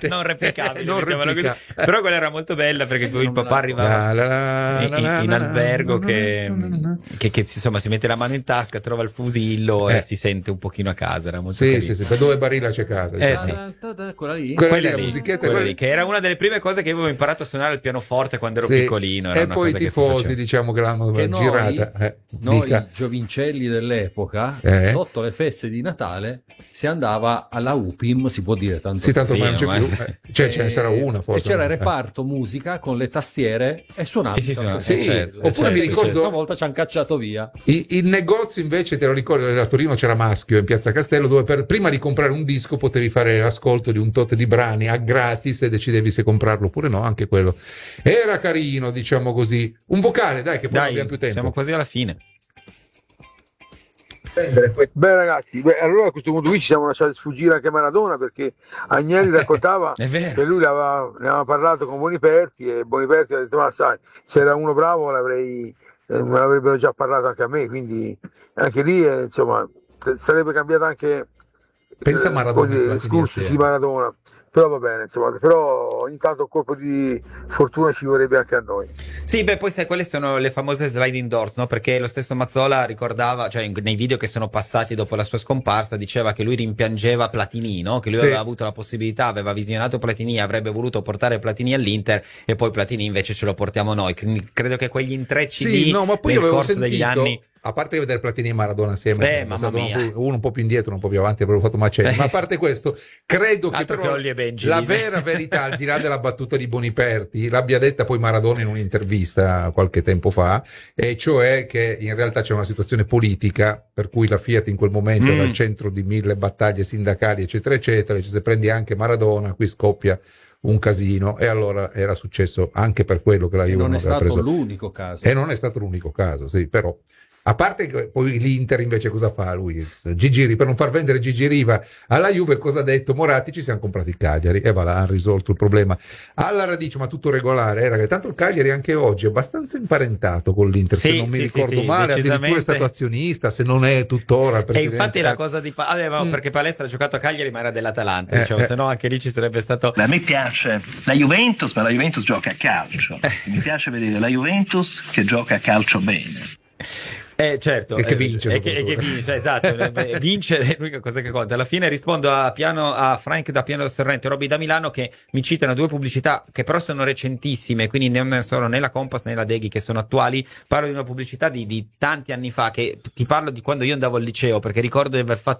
non replicabile, però quella era molto bella perché poi il papà arrivava in albergo che insomma si mette la mano in tasca, trova il fusillo e si sente un pochino a casa. Era molto carino. Da dove Barilla c'è casa, quella lì, la musichetta, quella lì, che era una delle prime cose che avevo imparato a suonare il pianoforte quando ero piccolino. Era e poi i tifosi, diciamo, che l'hanno girata. Noi giovincelli dell'epoca, sotto le feste di Natale si andava alla UPIM, si può dire tanto. Sì, tanto non c'è più. Cioè ce ne sarà una forse. E c'era il reparto musica con le tastiere e suonava. Oppure mi ricordo una volta ci hanno cacciato via. Il negozio invece, te lo ricordo, a Torino c'era Maschio in Piazza Castello, dove prima di comprare un disco potevi fare l'ascolto di un tot di brani a gratis e decidevi se comprarlo oppure no. Anche quello era carino, diciamo così. Un vocale, dai, che poi non abbiamo più tempo. Siamo quasi alla fine. Beh ragazzi, allora a questo punto qui ci siamo lasciati sfuggire anche Maradona, perché Agnelli raccontava che lui ne aveva parlato con Boniperti e Boniperti ha detto: ma sai, se era uno bravo me l'avrebbero già parlato anche a me, quindi anche lì insomma sarebbe cambiato anche pensa a Maradona, l'escursus di Maradona. Però va bene, insomma, però intanto un colpo di fortuna ci vorrebbe anche a noi. Sì, beh, poi sai, quelle sono le famose sliding doors, no? Perché lo stesso Mazzola ricordava, cioè nei video che sono passati dopo la sua scomparsa, diceva che lui rimpiangeva Platini, no? Che lui aveva avuto la possibilità, aveva visionato Platini, avrebbe voluto portare Platini all'Inter e poi Platini invece ce lo portiamo noi. Quindi credo che quegli intrecci ma poi nel corso degli anni... A parte vedere Platini e Maradona insieme, mamma mia. uno un po' più indietro, uno un po' più avanti, avevo fatto macello. Ma a parte questo, credo che però la vera verità, al di là della battuta di Boniperti, l'abbia detta poi Maradona in un'intervista qualche tempo fa, e cioè che in realtà c'è una situazione politica per cui la Fiat in quel momento era al centro di 1000 battaglie sindacali, eccetera, eccetera. Se prendi anche Maradona, qui scoppia un casino, e allora era successo anche per quello che la Juve non è stato l'unico caso. E non è stato l'unico caso, sì, però. A parte che poi l'Inter invece cosa fa lui? Per non far vendere Gigi Riva alla Juve, cosa ha detto? Moratti, ci siamo comprati il Cagliari, e va là, ha risolto il problema alla radice, ma tutto regolare, ragazzi. Tanto il Cagliari anche oggi è abbastanza imparentato con l'Inter, se non mi ricordo male, addirittura è stato azionista, se non è tuttora il presidente. E infatti la cosa di perché Palestra ha giocato a Cagliari ma era dell'Atalanta, diciamo, se no anche lì ci sarebbe stato... A me piace la Juventus, ma la Juventus gioca a calcio, mi piace vedere la Juventus che gioca a calcio bene. Certo, e che vince, esatto, vince è l'unica cosa che conta. Alla fine rispondo a Frank da Piano del Sorrento e Robby da Milano, che mi citano due pubblicità che però sono recentissime, quindi non sono né la Compass né la Deghi che sono attuali. Parlo di una pubblicità di tanti anni fa, che ti parlo di quando io andavo al liceo, perché ricordo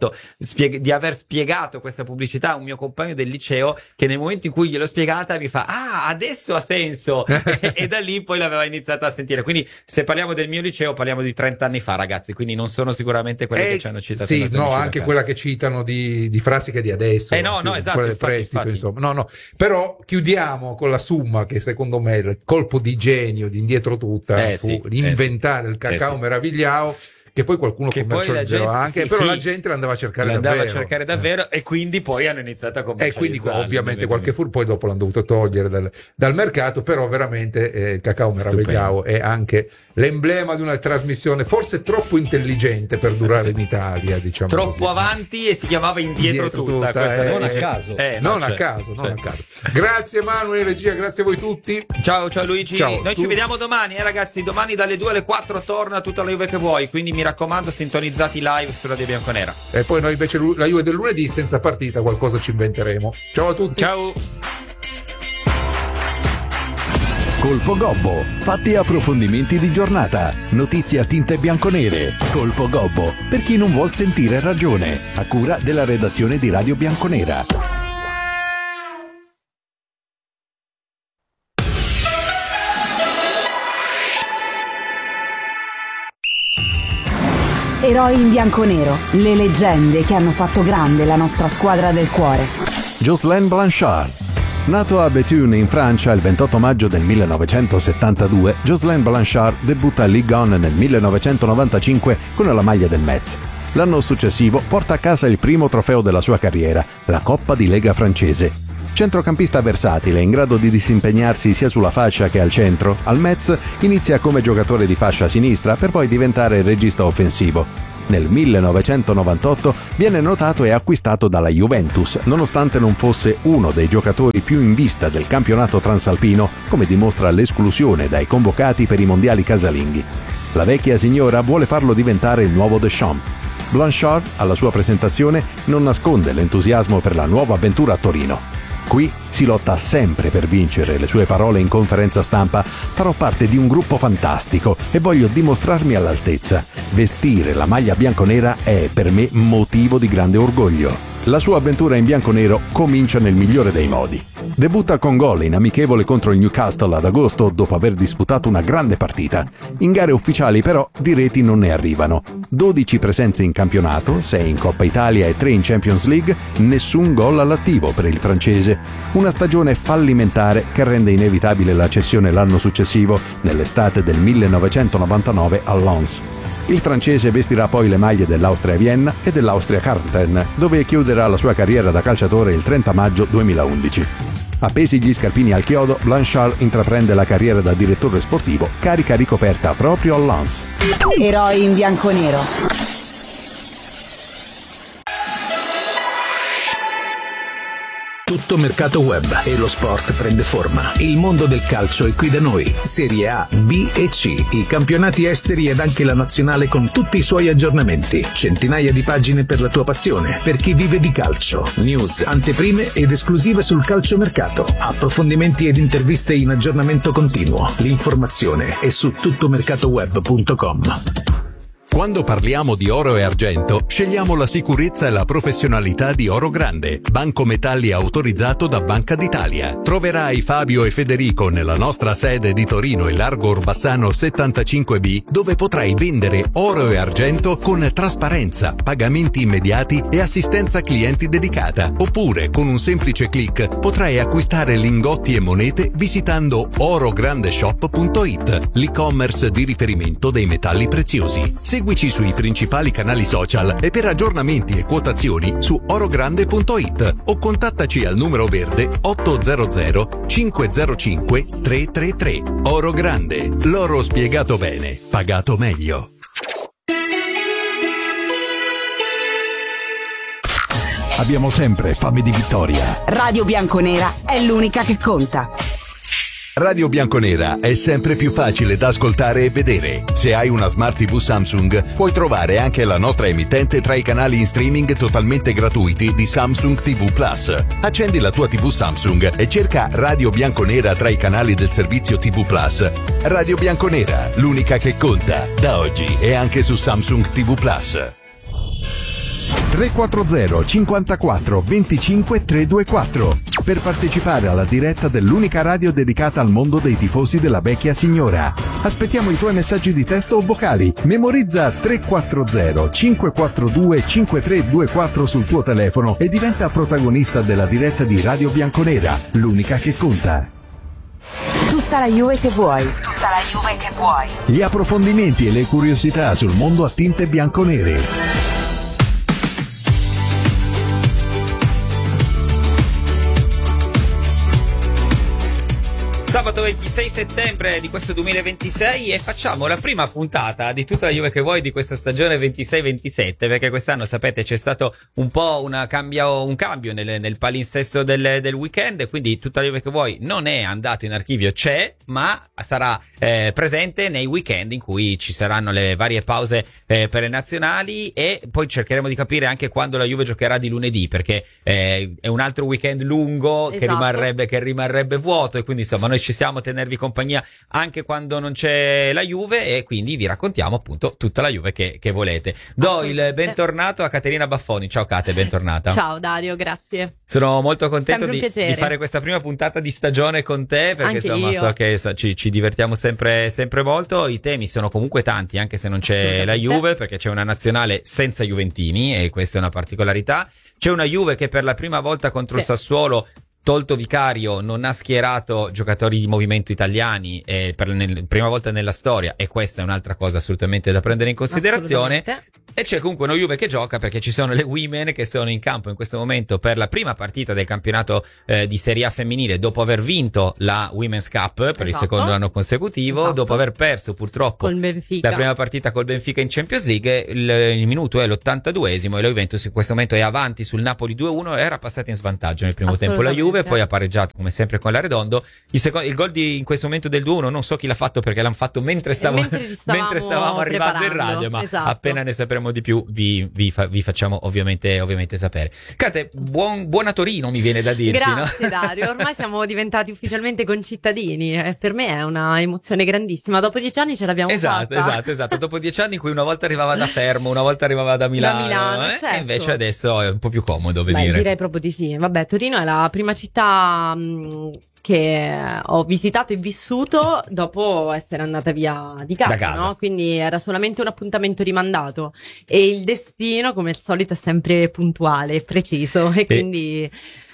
di aver spiegato questa pubblicità a un mio compagno del liceo, che nel momento in cui gliel'ho spiegata mi fa: ah, adesso ha senso. e da lì poi l'aveva iniziata a sentire. Quindi se parliamo del mio liceo parliamo di 30 anni fa, ragazzi, quindi non sono sicuramente quelle che ci hanno citato. Sì, no, anche quella che citano di frasi che di adesso. No, esatto, quella del prestito, insomma. No. Però chiudiamo con la summa che secondo me il colpo di genio di indietro tutta fu inventare il cacao meravigliao, che poi qualcuno commercializzava anche, però la gente l'andava a cercare davvero, e quindi poi hanno iniziato a commercializzare. E quindi ovviamente qualche poi dopo l'hanno dovuto togliere dal mercato, però veramente il cacao meravigliao è anche l'emblema di una trasmissione forse troppo intelligente per durare in Italia, diciamo troppo così. Avanti, e si chiamava indietro tutta non a caso. Non a caso. Grazie Manuel, regia, grazie a voi tutti. Ciao Luigi. Noi ci vediamo domani, ragazzi. Domani dalle 2 alle 4 torna tutta la Juve che vuoi, quindi mi raccomando, sintonizzati live sulla Radio Bianconera. E poi noi invece la Juve del lunedì senza partita qualcosa ci inventeremo. Ciao a tutti. Ciao. Colpo Gobbo, fatti e approfondimenti di giornata, notizie a tinte bianconere. Colpo Gobbo, per chi non vuol sentire ragione, a cura della redazione di Radio Bianconera. Eroi in bianconero, le leggende che hanno fatto grande la nostra squadra del cuore. Jocelyn Blanchard. Nato a Béthune in Francia il 28 maggio del 1972, Jocelyn Blanchard debutta a Ligue 1 nel 1995 con la maglia del Metz. L'anno successivo porta a casa il primo trofeo della sua carriera, la Coppa di Lega francese. Centrocampista versatile, in grado di disimpegnarsi sia sulla fascia che al centro, al Metz inizia come giocatore di fascia sinistra per poi diventare regista offensivo. Nel 1998 viene notato e acquistato dalla Juventus, nonostante non fosse uno dei giocatori più in vista del campionato transalpino, come dimostra l'esclusione dai convocati per i mondiali casalinghi. La vecchia signora vuole farlo diventare il nuovo Deschamps. Blanchard, alla sua presentazione, non nasconde l'entusiasmo per la nuova avventura a Torino. Qui si lotta sempre per vincere, le sue parole in conferenza stampa: farò parte di un gruppo fantastico e voglio dimostrarmi all'altezza. Vestire la maglia bianconera è per me motivo di grande orgoglio. La sua avventura in bianconero comincia nel migliore dei modi. Debutta con gol in amichevole contro il Newcastle ad agosto dopo aver disputato una grande partita. In gare ufficiali però di reti non ne arrivano. 12 presenze in campionato, 6 in Coppa Italia e 3 in Champions League, nessun gol all'attivo per il francese. Una stagione fallimentare che rende inevitabile la cessione l'anno successivo, nell'estate del 1999 a Lens. Il francese vestirà poi le maglie dell'Austria Vienna e dell'Austria Kärnten, dove chiuderà la sua carriera da calciatore il 30 maggio 2011. Appesi gli scarpini al chiodo, Blanchard intraprende la carriera da direttore sportivo, carica ricoperta proprio a Lens. Eroi in bianconero. Tutto mercato web e lo sport prende forma. Il mondo del calcio è qui da noi. Serie A, B e C, i campionati esteri ed anche la nazionale con tutti i suoi aggiornamenti. Centinaia di pagine per la tua passione, per chi vive di calcio. News, anteprime ed esclusive sul calciomercato. Approfondimenti ed interviste in aggiornamento continuo. L'informazione è su tuttomercatoweb.com. Quando parliamo di oro e argento, scegliamo la sicurezza e la professionalità di Oro Grande, banco metalli autorizzato da Banca d'Italia. Troverai Fabio e Federico nella nostra sede di Torino e Largo Orbassano 75B, dove potrai vendere oro e argento con trasparenza, pagamenti immediati e assistenza clienti dedicata. Oppure, con un semplice click, potrai acquistare lingotti e monete visitando orograndeshop.it, l'e-commerce di riferimento dei metalli preziosi. Seguici sui principali canali social e per aggiornamenti e quotazioni su orogrande.it o contattaci al numero verde 800 505 333. Oro Grande, l'oro spiegato bene, pagato meglio. Abbiamo sempre fame di vittoria. Radio Bianconera è l'unica che conta. Radio Bianconera è sempre più facile da ascoltare e vedere. Se hai una Smart TV Samsung, puoi trovare anche la nostra emittente tra i canali in streaming totalmente gratuiti di Samsung TV Plus. Accendi la tua TV Samsung e cerca Radio Bianconera tra i canali del servizio TV Plus. Radio Bianconera, l'unica che conta. Da oggi è anche su Samsung TV Plus. 340 54 25 324 per partecipare alla diretta dell'unica radio dedicata al mondo dei tifosi della vecchia signora. Aspettiamo i tuoi messaggi di testo o vocali. Memorizza 340 542 5324 sul tuo telefono e diventa protagonista della diretta di Radio Bianconera, l'unica che conta. Tutta la Juve che vuoi. Tutta la Juve che vuoi. Gli approfondimenti e le curiosità sul mondo a tinte bianconere. Sabato 26 settembre di questo 2026 e facciamo la prima puntata di Tutta la Juve che vuoi di questa stagione 26-27, perché quest'anno sapete c'è stato un po' un cambio nel palinsesto del weekend, quindi Tutta la Juve che vuoi non è andato in archivio, c'è, ma sarà presente nei weekend in cui ci saranno le varie pause per le nazionali, e poi cercheremo di capire anche quando la Juve giocherà di lunedì, perché è un altro weekend lungo, esatto, che rimarrebbe vuoto, e quindi insomma noi ci siamo a tenervi compagnia anche quando non c'è la Juve, e quindi vi raccontiamo appunto tutta la Juve che volete. Do il bentornato a Caterina Baffoni. Ciao Cate, bentornata. Ciao Dario, grazie. Sono molto contento di fare questa prima puntata di stagione con te, perché anche insomma so che ci divertiamo sempre molto. I temi sono comunque tanti, anche se non c'è la Juve, perché c'è una nazionale senza juventini e questa è una particolarità. C'è una Juve che per la prima volta contro il Sassuolo, tolto Vicario, non ha schierato giocatori di movimento italiani per la prima volta nella storia, e questa è un'altra cosa assolutamente da prendere in considerazione. E c'è comunque uno Juve che gioca, perché ci sono le women che sono in campo in questo momento per la prima partita del campionato di Serie A femminile, dopo aver vinto la Women's Cup per il secondo anno consecutivo, dopo aver perso purtroppo la prima partita col Benfica in Champions League. Il minuto è l'82esimo e la Juventus in questo momento è avanti sul Napoli 2-1, era passata in svantaggio nel primo tempo la Juve, poi ha pareggiato come sempre con l'Arredondo. Il gol in questo momento del 2-1 non so chi l'ha fatto, perché l'hanno fatto mentre stavamo arrivando in radio, ma appena ne sapremo di più vi facciamo ovviamente sapere. Cate, buona Torino, mi viene da dirti. Grazie, no? Dario, ormai siamo diventati ufficialmente concittadini, per me è una emozione grandissima. Dopo 10 anni ce l'abbiamo fatta. Esatto, dopo 10 anni in cui una volta arrivava da Fermo, una volta arrivava da Milano, certo. E invece adesso è un po' più comodo venire. Direi proprio di sì. Vabbè, Torino è la prima città che ho visitato e vissuto dopo essere andata via di casa. No? Quindi era solamente un appuntamento rimandato e il destino, come al solito, è sempre puntuale e preciso, e quindi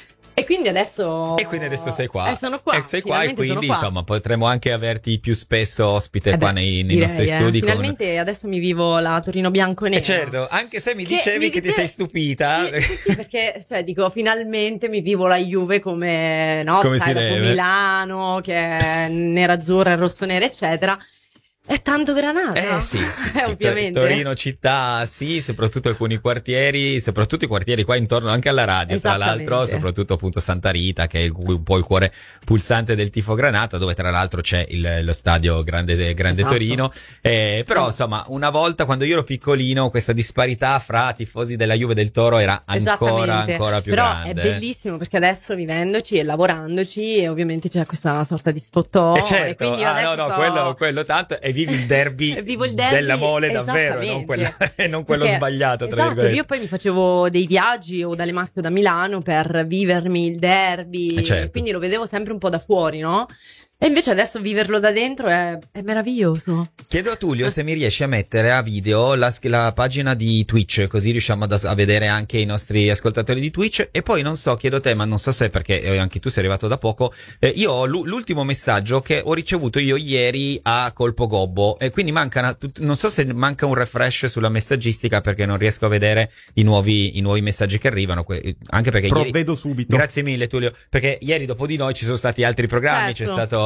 adesso sei qua. Sono qua. Sei qua, e quindi insomma potremo anche averti più spesso ospite qua nei nostri studi. Finalmente adesso mi vivo la Torino bianco-nera. Certo, anche se mi dicevi che ti sei stupita. Sì, perché dico, finalmente mi vivo la Juve come si deve. Milano, che è nerazzurra, rossonera, eccetera. È tanto Granata? Sì, ovviamente. Torino città, sì, soprattutto alcuni quartieri, soprattute i quartieri qua intorno anche alla radio, tra l'altro, soprattutto appunto Santa Rita, che è un po' il cuore pulsante del tifo Granata, dove tra l'altro c'è lo stadio Grande Torino. Però insomma, una volta quando io ero piccolino, questa disparità fra tifosi della Juve e del Toro era ancora più grande. Però è bellissimo, perché adesso vivendoci e lavorandoci, e ovviamente c'è questa sorta di spottò. Certo, e quindi quello tanto. E vivi il derby della Mole davvero, non quello sbagliato, tra virgolette. Io poi mi facevo dei viaggi o dalle Marche o da Milano per vivermi il derby, quindi lo vedevo sempre un po' da fuori, no? E invece adesso viverlo da dentro è meraviglioso. Chiedo a Tullio se mi riesci a mettere a video la pagina di Twitch, così riusciamo a vedere anche i nostri ascoltatori di Twitch. E poi chiedo a te, ma non so se perché anche tu sei arrivato da poco, io ho l'ultimo messaggio che ho ricevuto io ieri a colpo gobbo, e quindi non so se manca un refresh sulla messaggistica, perché non riesco a vedere i nuovi messaggi che arrivano, anche perché provvedo subito. Grazie mille, Tullio, perché ieri dopo di noi ci sono stati altri programmi, c'è stato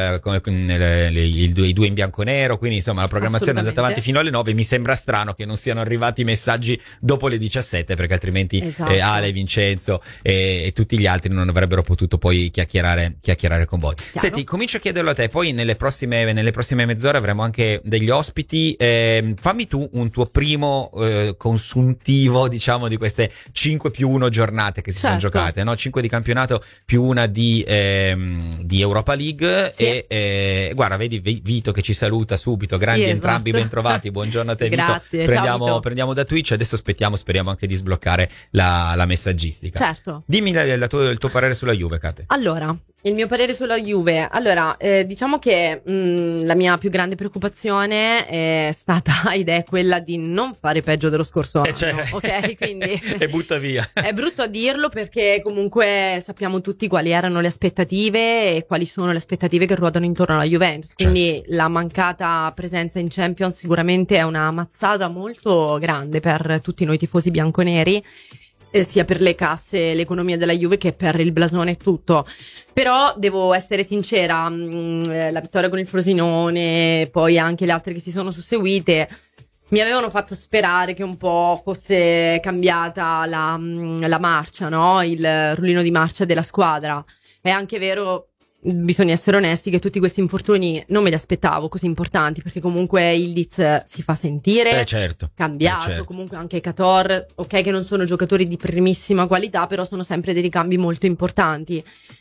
i due in bianco e nero, quindi insomma la programmazione è andata avanti fino alle 9. Mi sembra strano che non siano arrivati i messaggi dopo le 17, perché altrimenti Ale, Vincenzo e tutti gli altri non avrebbero potuto poi chiacchierare con voi. Senti, comincio a chiederlo a te, poi nelle prossime mezz'ore avremo anche degli ospiti. Fammi tu un tuo primo consuntivo, diciamo, di queste 5+1 giornate che si sono giocate, no? 5 di campionato più una di Europa League. E guarda, vedi Vito che ci saluta subito, grandi entrambi, ben trovati, buongiorno a te. Grazie, Vito. Prendiamo da Twitch, adesso speriamo anche di sbloccare la messaggistica. Certo. Dimmi il tuo parere sulla Juve, Kate. Allora, il mio parere sulla Juve, diciamo che la mia più grande preoccupazione è stata ed è quella di non fare peggio dello scorso anno, ok? Quindi e butta via. È brutto a dirlo, perché comunque sappiamo tutti quali erano le aspettative e quali sono le aspettative che ruotano intorno alla Juventus, quindi la mancata presenza in Champions sicuramente è una mazzata molto grande per tutti noi tifosi bianconeri, sia per le casse, l'economia della Juve, che per il blasone e tutto. Però devo essere sincera, la vittoria con il Frosinone, poi anche le altre che si sono susseguite, mi avevano fatto sperare che un po' fosse cambiata la marcia, no? Il rullino di marcia della squadra. È anche vero, bisogna essere onesti, che tutti questi infortuni non me li aspettavo così importanti, perché comunque Ildiz si fa sentire, cambiato, comunque anche Cator, ok che non sono giocatori di primissima qualità, però sono sempre dei ricambi molto importanti.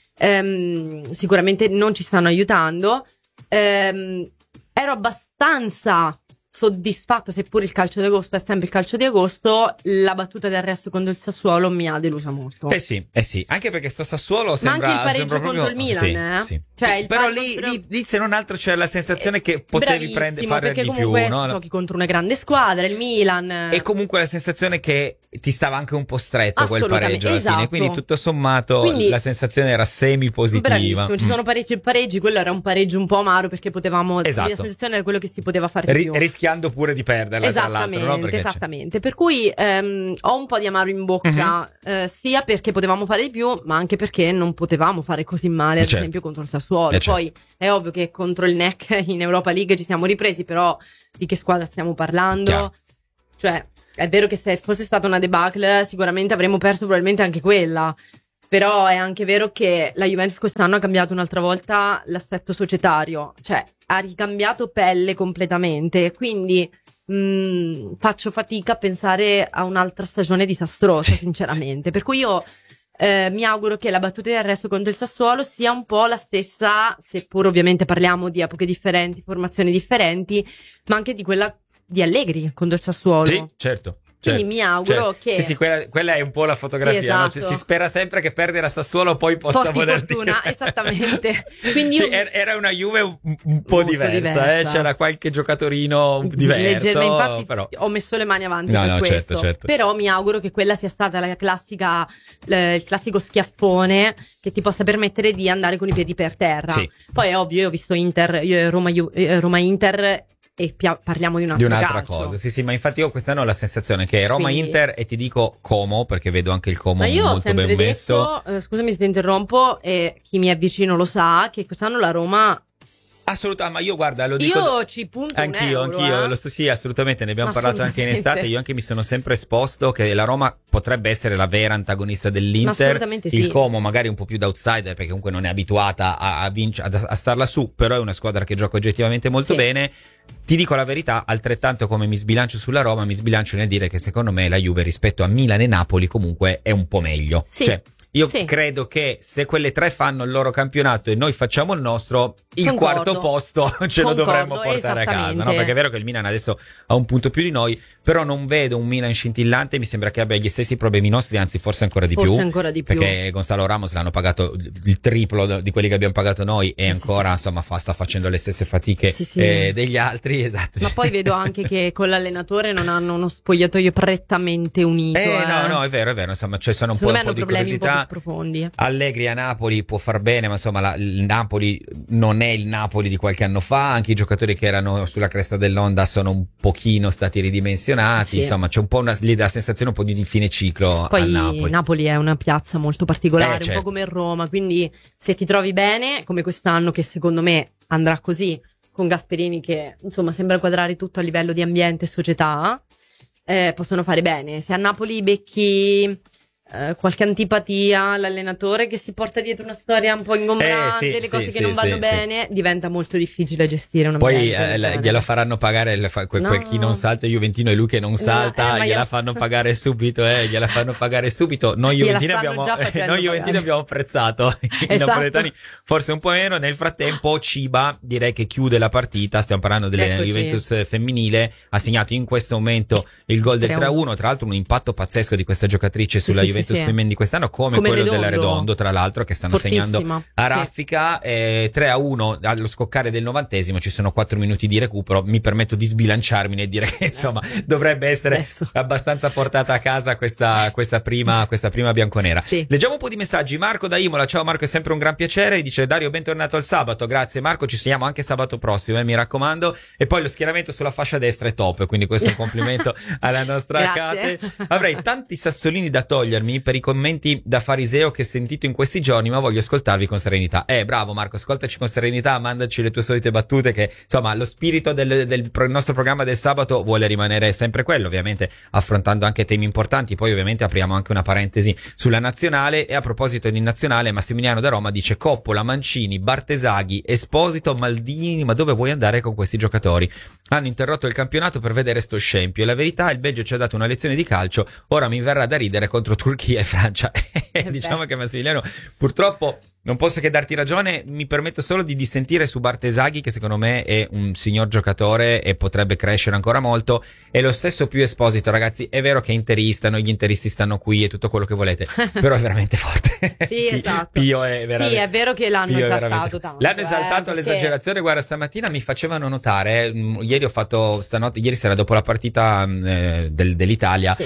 Sicuramente non ci stanno aiutando. Ero abbastanza soddisfatta, seppure il calcio di agosto è sempre il calcio di agosto. La battuta del resto contro il Sassuolo mi ha delusa molto. Sì, anche perché sto Sassuolo Ma sembra, anche il pareggio contro il Milan, sì. Cioè, però lì se non altro c'è la sensazione che potevi fare di più, perché comunque giochi contro una grande squadra, il Milan, e comunque la sensazione che ti stava anche un po' stretto quel pareggio alla fine, quindi tutto sommato la sensazione era semi positiva. Bravissimo, ci sono pareggi e pareggi, quello era un pareggio un po' amaro, perché potevamo, la sensazione era quello che si poteva fare più. rischiando pure di perderla, tra l'altro, no? Esattamente, per cui ho un po' di amaro in bocca, sia perché potevamo fare di più, ma anche perché non potevamo fare così male, ad esempio contro il Sassuolo. Poi è ovvio che contro il NEC in Europa League ci siamo ripresi, però di che squadra stiamo parlando? Chiaro. Cioè, è vero che se fosse stata una debacle sicuramente avremmo perso probabilmente anche quella, però è anche vero che la Juventus quest'anno ha cambiato un'altra volta l'assetto societario, cioè ha ricambiato pelle completamente, quindi faccio fatica a pensare a un'altra stagione disastrosa, sinceramente, per cui io mi auguro che la battuta di arresto contro il Sassuolo sia un po' la stessa, seppur ovviamente parliamo di epoche differenti, formazioni differenti, ma anche di quella di Allegri contro il Sassuolo. Sì, certo. Quindi mi auguro che... Sì, quella è un po' la fotografia, sì, esatto. No? Cioè, si spera sempre che perdere a Sassuolo poi possa voler fortuna, dire... esattamente. Quindi sì, era una Juve un po' diversa. C'era qualche giocatorino diverso. Infatti però... ho messo le mani avanti per questo. Certo. Però mi auguro che quella sia stata la classica, il classico schiaffone che ti possa permettere di andare con i piedi per terra. Sì. Poi è ovvio, io ho visto Roma-Inter e parliamo di un'altra cosa. Sì, ma infatti io quest'anno ho la sensazione che Roma-Inter, e ti dico Como, perché vedo anche il Como molto ben messo. Scusami se ti interrompo, e chi mi è vicino lo sa, che quest'anno la Roma... Assolutamente, ma io guarda, lo dico. Io ci punto anch'io, lo so, sì, assolutamente, ne abbiamo parlato anche in estate. Io anche mi sono sempre esposto che la Roma potrebbe essere la vera antagonista dell'Inter. Assolutamente sì. Il Como magari un po' più da outsider, perché comunque non è abituata a starla su, però è una squadra che gioca oggettivamente molto bene. Ti dico la verità, altrettanto come mi sbilancio sulla Roma, mi sbilancio nel dire che secondo me la Juve rispetto a Milan e Napoli comunque è un po' meglio. Sì. Cioè, io credo che se quelle tre fanno il loro campionato e noi facciamo il nostro, il quarto posto ce lo dovremmo portare a casa, no? Perché è vero che il Milan adesso ha un punto più di noi, però non vedo un Milan scintillante, mi sembra che abbia gli stessi problemi nostri, anzi forse ancora di più, perché Gonzalo Ramos l'hanno pagato il triplo di quelli che abbiamo pagato noi e ancora insomma sta facendo le stesse fatiche degli altri, esatto. Ma poi vedo anche che con l'allenatore non hanno uno spogliatoio prettamente unito. No, è vero, insomma, ci sono un po' di curiosità profondi. Allegri a Napoli può far bene, ma insomma il Napoli non è il Napoli di qualche anno fa, anche i giocatori che erano sulla cresta dell'onda sono un pochino stati ridimensionati, insomma c'è un po' la sensazione un po' di fine ciclo. Poi a Napoli. Napoli è una piazza molto particolare, un po' come Roma, quindi se ti trovi bene come quest'anno, che secondo me andrà così, con Gasperini che insomma sembra quadrare tutto a livello di ambiente e società, possono fare bene. Se a Napoli becchi qualche antipatia, l'allenatore che si porta dietro una storia un po' ingombrante, le cose che non vanno bene, diventa molto difficile gestire un ambiente. Poi gliela faranno pagare quel chi non salta, il Juventino, e lui che non salta, gliela fanno pagare subito, gliela fanno pagare subito. Noi Juventini abbiamo apprezzato i napoletani forse un po' meno. Nel frattempo Ciba direi che chiude la partita, stiamo parlando della Juventus femminile, ha segnato in questo momento il gol del 3-1, tra l'altro un impatto pazzesco di questa giocatrice sulla Juventus femminile di quest'anno, come quello della Redondo, tra l'altro, che stanno segnando a raffica. 3-1 allo scoccare del 90°, ci sono 4 minuti di recupero. Mi permetto di sbilanciarmi nel dire che insomma dovrebbe essere abbastanza portata a casa questa prima bianconera. Leggiamo un po' di messaggi. Marco da Imola: ciao Marco, è sempre un gran piacere, dice Dario, bentornato al sabato. Grazie Marco, ci vediamo anche sabato prossimo, mi raccomando. E poi lo schieramento sulla fascia destra è top, quindi questo è un complimento alla nostra Kate. Avrei tanti sassolini da togliermi per i commenti da fariseo che ho sentito in questi giorni, ma voglio ascoltarvi con serenità. Bravo Marco, ascoltaci con serenità, mandaci le tue solite battute, che insomma lo spirito del nostro programma del sabato vuole rimanere sempre quello, ovviamente affrontando anche temi importanti. Poi ovviamente apriamo anche una parentesi sulla nazionale, e a proposito di nazionale, Massimiliano da Roma dice: Coppola, Mancini, Bartesaghi, Esposito, Maldini, ma dove vuoi andare con questi giocatori? Hanno interrotto il campionato per vedere sto scempio, e la verità, il Belgio ci ha dato una lezione di calcio, ora mi verrà da ridere contro Turchia e Francia. Diciamo che Massimiliano, purtroppo non posso che darti ragione. Mi permetto solo di dissentire su Bartesaghi, che secondo me è un signor giocatore e potrebbe crescere ancora molto, e lo stesso più Esposito, ragazzi. È vero che è interista, noi gli interisti stanno qui e tutto quello che volete, però è veramente forte. Sì, esatto. Pio è veramente, sì, è vero che l'hanno esaltato tanto. L'hanno esaltato all'esagerazione. Guarda, stamattina mi facevano notare, ieri sera dopo la partita dell'Italia,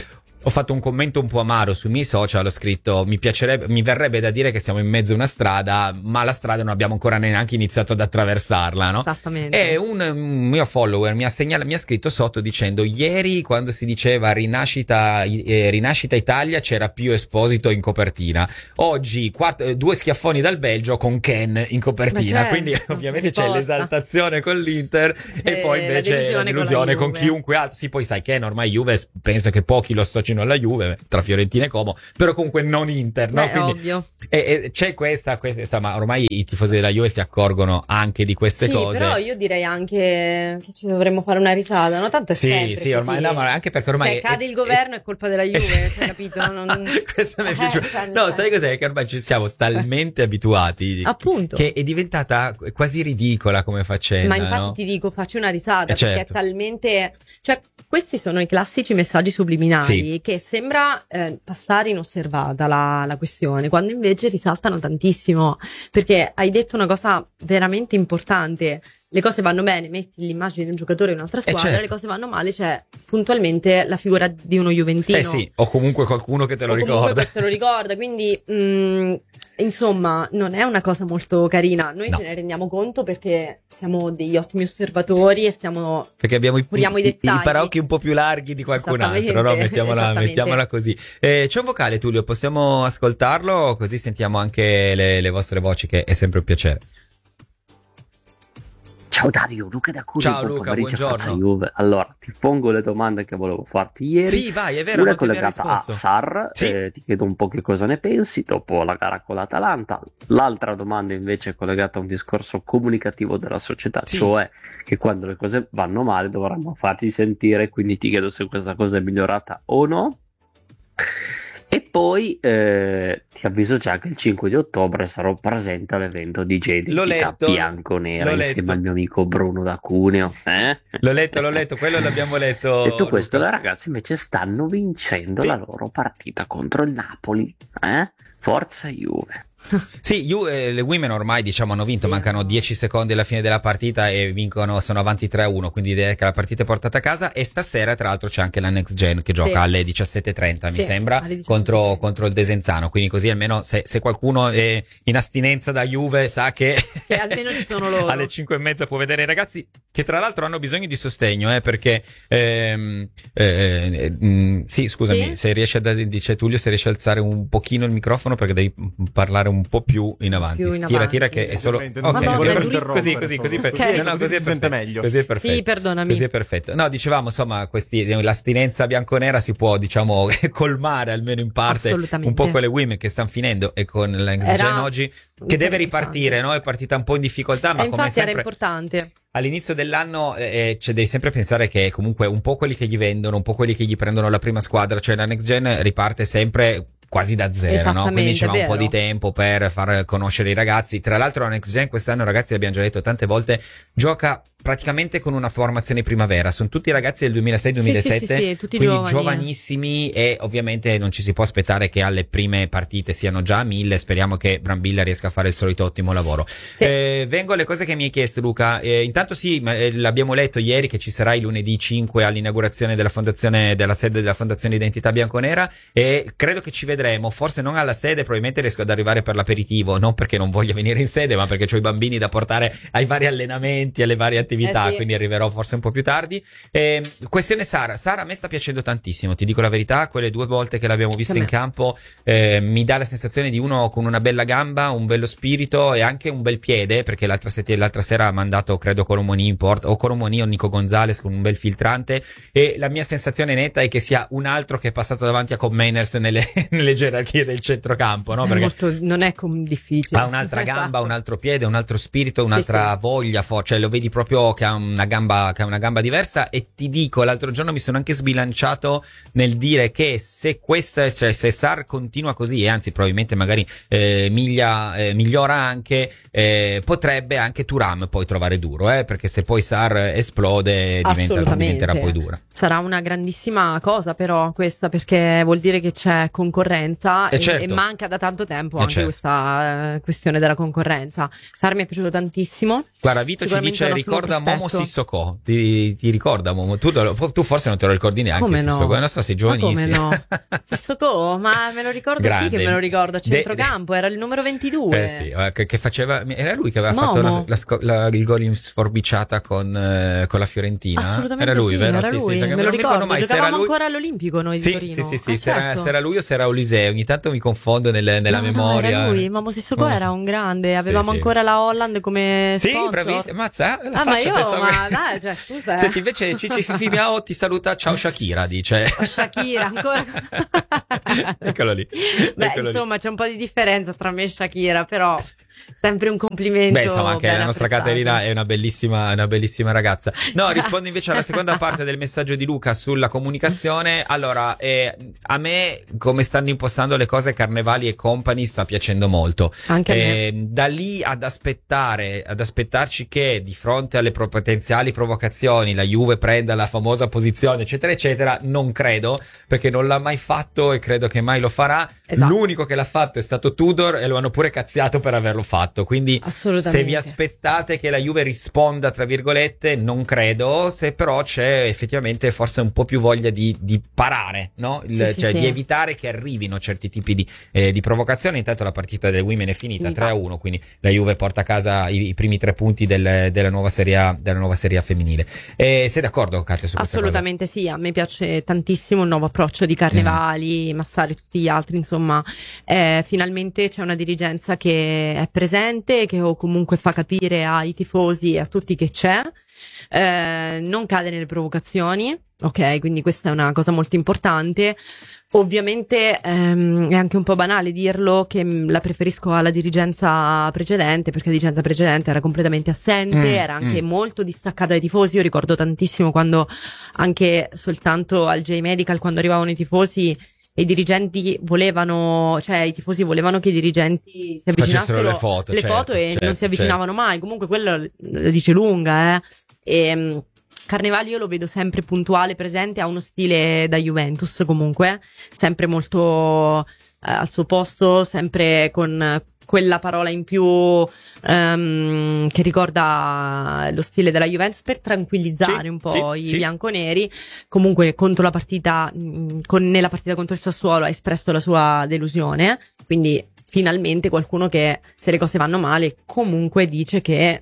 ho fatto un commento un po' amaro sui miei social, ho scritto mi verrebbe da dire che siamo in mezzo a una strada, ma la strada non abbiamo ancora neanche iniziato ad attraversarla, no? Esattamente. E un mio follower mi ha scritto sotto dicendo: ieri quando si diceva Rinascita Italia c'era Pio Esposito in copertina, oggi 2 schiaffoni dal Belgio con Ken in copertina, quindi ovviamente c'è l'esaltazione con l'Inter e poi invece la delusione con chiunque altro. Sì, poi sai Ken ormai Juve pensa che pochi lo associno alla Juve, tra Fiorentina e Como, però comunque non Inter, no? Quindi, ovvio. E c'è questa insomma, ormai i tifosi della Juve si accorgono anche di queste cose. Però io direi anche che ci dovremmo fare una risata, no? Tanto è sempre sì, ormai no, ma anche perché ormai cade il governo, è colpa della Juve, cioè, capito? Questo mi è piaciuto. No, sai cos'è? Che ormai ci siamo talmente abituati, appunto, che è diventata quasi ridicola come faccenda. Ma infatti, no? ti dico, faccio una risata, perché certo. è talmente, cioè, questi sono i classici messaggi subliminali che sembra passare inosservata la questione, quando invece risaltano tantissimo, perché hai detto una cosa veramente importante. Le cose vanno bene, metti l'immagine di un giocatore in un'altra squadra, certo. Le cose vanno male, c'è puntualmente la figura di uno juventino. Sì, o comunque qualcuno che te lo ricorda. Quindi insomma, non è una cosa molto carina. Noi ce ne rendiamo conto perché siamo degli ottimi osservatori e perché abbiamo i dettagli, i paraocchi un po' più larghi di qualcun altro, no? Mettiamola così. C'è un vocale, Tullio, possiamo ascoltarlo? Così sentiamo anche le vostre voci, che è sempre un piacere. Ciao Dario, Luca da Cuneo. Ciao Luca, buongiorno. Allora, ti pongo le domande che volevo farti ieri. Sì, vai, è vero, una non ti abbiamo collegata a Sarr, ti chiedo un po' che cosa ne pensi dopo la gara con l'Atalanta. L'altra domanda invece è collegata a un discorso comunicativo della società, cioè che quando le cose vanno male dovremmo farti sentire, quindi ti chiedo se questa cosa è migliorata o no. E poi ti avviso già che il 5 di ottobre sarò presente all'evento DJ di bianco-nera insieme al mio amico Bruno da Cuneo. L'ho letto, quello l'abbiamo letto. Detto questo, le ragazze invece stanno vincendo la loro partita contro il Napoli. Forza Juve. Sì, le women ormai hanno vinto, mancano 10 secondi alla fine della partita e vincono, sono avanti 3-1, quindi direi che la partita è portata a casa. E stasera tra l'altro c'è anche la Next Gen che gioca alle 17:30 mi sembra contro il Desenzano, quindi così almeno se qualcuno è in astinenza da Juve sa che almeno ci sono loro. Alle 5:30 può vedere i ragazzi, che tra l'altro hanno bisogno di sostegno, perché sì, scusami, se riesci dice Tullio, se riesci a alzare un pochino il microfono perché devi parlare un po' più in avanti. Tira che è solo così si sente meglio. Così è perfetto. Sì, perdonami. Così è perfetto. No, dicevamo insomma l'astinenza bianconera si può colmare almeno in parte un po' quelle women che stanno finendo, e con la Next Gen oggi che deve ripartire, no? È partita un po' in difficoltà, ma come sempre era importante. All'inizio dell'anno devi sempre pensare che comunque un po' quelli che gli vendono, un po' quelli che gli prendono la prima squadra, cioè la Next Gen riparte sempre quasi da zero, no? Quindi c'è un po' di tempo per far conoscere i ragazzi. Tra l'altro la Next Gen quest'anno, ragazzi, l'abbiamo già detto tante volte, gioca praticamente con una formazione primavera, sono tutti ragazzi del 2006-2007, tutti quindi giovanissimi, e ovviamente non ci si può aspettare che alle prime partite siano già a 1000. Speriamo che Brambilla riesca a fare il solito ottimo lavoro. Vengo alle cose che mi hai chiesto, Luca. Intanto l'abbiamo letto ieri che ci sarà il lunedì 5 all'inaugurazione della sede della Fondazione Identità Bianconera, e credo che ci vedremo, forse non alla sede, probabilmente riesco ad arrivare per l'aperitivo, non perché non voglia venire in sede, ma perché ho i bambini da portare ai vari allenamenti, alle varie attività, quindi arriverò forse un po' più tardi. Questione Sara, a me sta piacendo tantissimo, ti dico la verità, quelle 2 volte che l'abbiamo vista in campo mi dà la sensazione di uno con una bella gamba, un bello spirito e anche un bel piede, perché l'altra sera ha mandato credo Colomoni in porta, o Colomoni o Nico Gonzalez con un bel filtrante, e la mia sensazione netta è che sia un altro che è passato davanti a Cobb Manners nelle gerarchie del centrocampo, no? Perché non è difficile, ha un'altra gamba, un altro piede, un altro spirito, un'altra voglia, cioè lo vedi proprio che ha una gamba diversa. E ti dico, l'altro giorno mi sono anche sbilanciato nel dire che se se Sarr continua così, e anzi probabilmente magari migliora anche, potrebbe anche Thuram poi trovare duro, perché se poi Sarr esplode diventerà poi dura. Sarà una grandissima cosa però questa, perché vuol dire che c'è concorrenza concorrenza e manca da tanto tempo anche questa questione della concorrenza. Sarri mi è piaciuto tantissimo. Guarda, Vito ci dice ricorda Momo Sissoko, ti ricorda Momo? Tu forse non te lo ricordi neanche. Come no? Sissoko, non so, sei giovanissimo. Come no? Sissoko, ma me lo ricordo. Grande. Sì che me lo ricordo, a centrocampo, era il numero 22. Sì, che faceva, era lui che aveva fatto il gol in sforbiciata con la Fiorentina. Assolutamente era lui, sì, vero? era lui, me lo ricordo mai. Giocavamo ancora all'Olimpico noi di Torino. Sì, se era lui o se era Olise, ogni tanto mi confondo nella memoria. Era lui, Momo Sissoko era un grande, avevamo ancora la Holland come sponsor. Sì, bravissimo, mazza, dai, cioè, scusa. Senti, invece Cici Fifi Miao ti saluta, ciao Shakira, dice. Shakira, ancora. Eccolo lì. Insomma, c'è un po' di differenza tra me e Shakira, però sempre un complimento. Insomma, anche la nostra Caterina è una bellissima ragazza. No, rispondo invece alla seconda parte del messaggio di Luca sulla comunicazione. Allora, a me, come stanno impostando le cose Carnevali e company, sta piacendo molto. Anche a me. Da lì ad aspettarci che di fronte alle potenziali provocazioni la Juve prenda la famosa posizione, eccetera, eccetera, non credo, perché non l'ha mai fatto e credo che mai lo farà. Esatto. L'unico che l'ha fatto è stato Tudor e lo hanno pure cazziato per averlo fatto, quindi se vi aspettate che la Juve risponda tra virgolette, non credo, se però c'è effettivamente forse un po' più voglia di parare, no? Di evitare che arrivino certi tipi di provocazioni. Intanto la partita del Women è finita 3-1, quindi la Juve porta a casa i primi 3 punti della nuova Serie A femminile. Sei d'accordo, Katia, su questa Assolutamente cosa? Sì, a me piace tantissimo il nuovo approccio di Carnevali, Massari e tutti gli altri, insomma, finalmente c'è una dirigenza che è presente, che comunque fa capire ai tifosi e a tutti che c'è, non cade nelle provocazioni, ok? Quindi questa è una cosa molto importante. Ovviamente è anche un po' banale dirlo che la preferisco alla dirigenza precedente, perché la dirigenza precedente era completamente assente, era anche molto distaccata dai tifosi. Io ricordo tantissimo quando anche soltanto al J-Medical, quando arrivavano i tifosi, i dirigenti volevano, cioè i tifosi volevano che i dirigenti si avvicinassero le foto e non si avvicinavano mai. Comunque quello lo dice lunga, Carnevali io lo vedo sempre puntuale, presente, ha uno stile da Juventus comunque, sempre molto al suo posto, sempre con quella parola in più che ricorda lo stile della Juventus, per tranquillizzare un po' i bianconeri. Comunque contro la partita, nella partita contro il Sassuolo ha espresso la sua delusione, quindi finalmente qualcuno che, se le cose vanno male, comunque dice che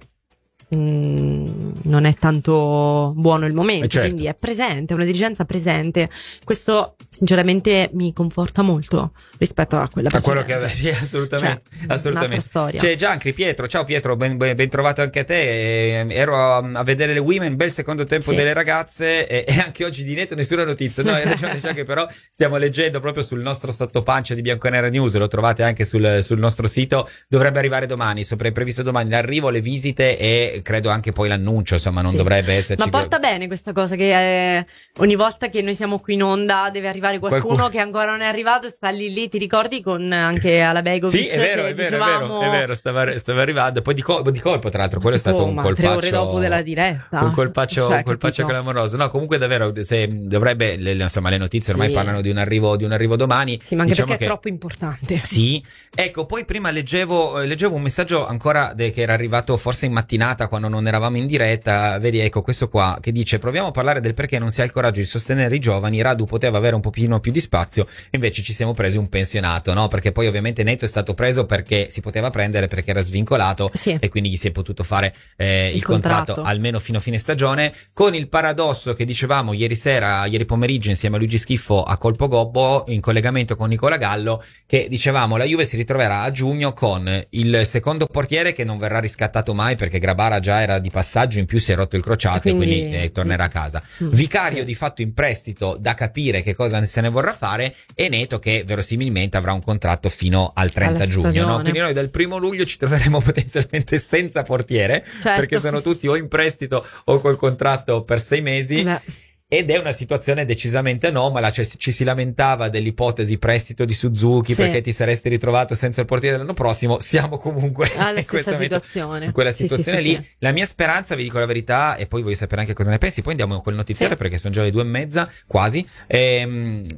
non è tanto buono il momento, quindi è presente, è una dirigenza presente. Questo sinceramente mi conforta molto rispetto a quella precedente. A quello che sì, assolutamente. Storia. C'è Giancri, Pietro, ciao Pietro, ben trovato anche a te. Ero a vedere le Women, bel secondo tempo delle ragazze, e anche oggi di netto nessuna notizia. No, che però stiamo leggendo proprio sul nostro sottopancia di Bianconera News, lo trovate anche sul nostro sito. Dovrebbe arrivare domani, è previsto domani l'arrivo, le visite e credo anche poi l'annuncio, insomma non dovrebbe esserci. Ma porta bene questa cosa che ogni volta che noi siamo qui in onda deve arrivare qualcuno che ancora non è arrivato e sta lì, ti ricordi, con anche Alabegovic? Sì, è vero, stava arrivando, poi di colpo tra l'altro, quello è stato un colpaccio 3 ore dopo della diretta, un colpaccio clamoroso. No, comunque davvero dovrebbe, insomma, le notizie ormai parlano di un arrivo domani. Sì, ma anche perché è troppo importante. Sì, ecco, poi prima leggevo un messaggio ancora che era arrivato forse in mattinata quando non eravamo in diretta, vedi, ecco questo qua che dice: proviamo a parlare del perché non si ha il coraggio di sostenere i giovani. Radu poteva avere un pochino più di spazio, invece ci siamo presi un pensionato, no? Perché poi ovviamente Neto è stato preso perché si poteva prendere, perché era svincolato, e quindi gli si è potuto fare il contratto almeno fino a fine stagione, con il paradosso che dicevamo ieri pomeriggio insieme a Luigi Schiffo a Colpo Gobbo, in collegamento con Nicola Gallo, che dicevamo la Juve si ritroverà a giugno con il secondo portiere che non verrà riscattato mai, perché Grabara già era di passaggio, in più si è rotto il crociato, quindi tornerà a casa. Vicario di fatto in prestito, da capire che cosa se ne vorrà fare, e Neto che verosimilmente avrà un contratto fino al 30 giugno, no? Quindi noi dal 1 luglio ci troveremo potenzialmente senza portiere, perché sono tutti o in prestito o col contratto per 6 mesi. Ed è una situazione decisamente anomala, cioè ci si lamentava dell'ipotesi prestito di Suzuki perché ti saresti ritrovato senza il portiere l'anno prossimo. Siamo comunque alla stessa situazione, in quella situazione lì. La mia speranza, vi dico la verità, e poi voglio sapere anche cosa ne pensi, poi andiamo con il notiziario perché sono già le 2:30 quasi.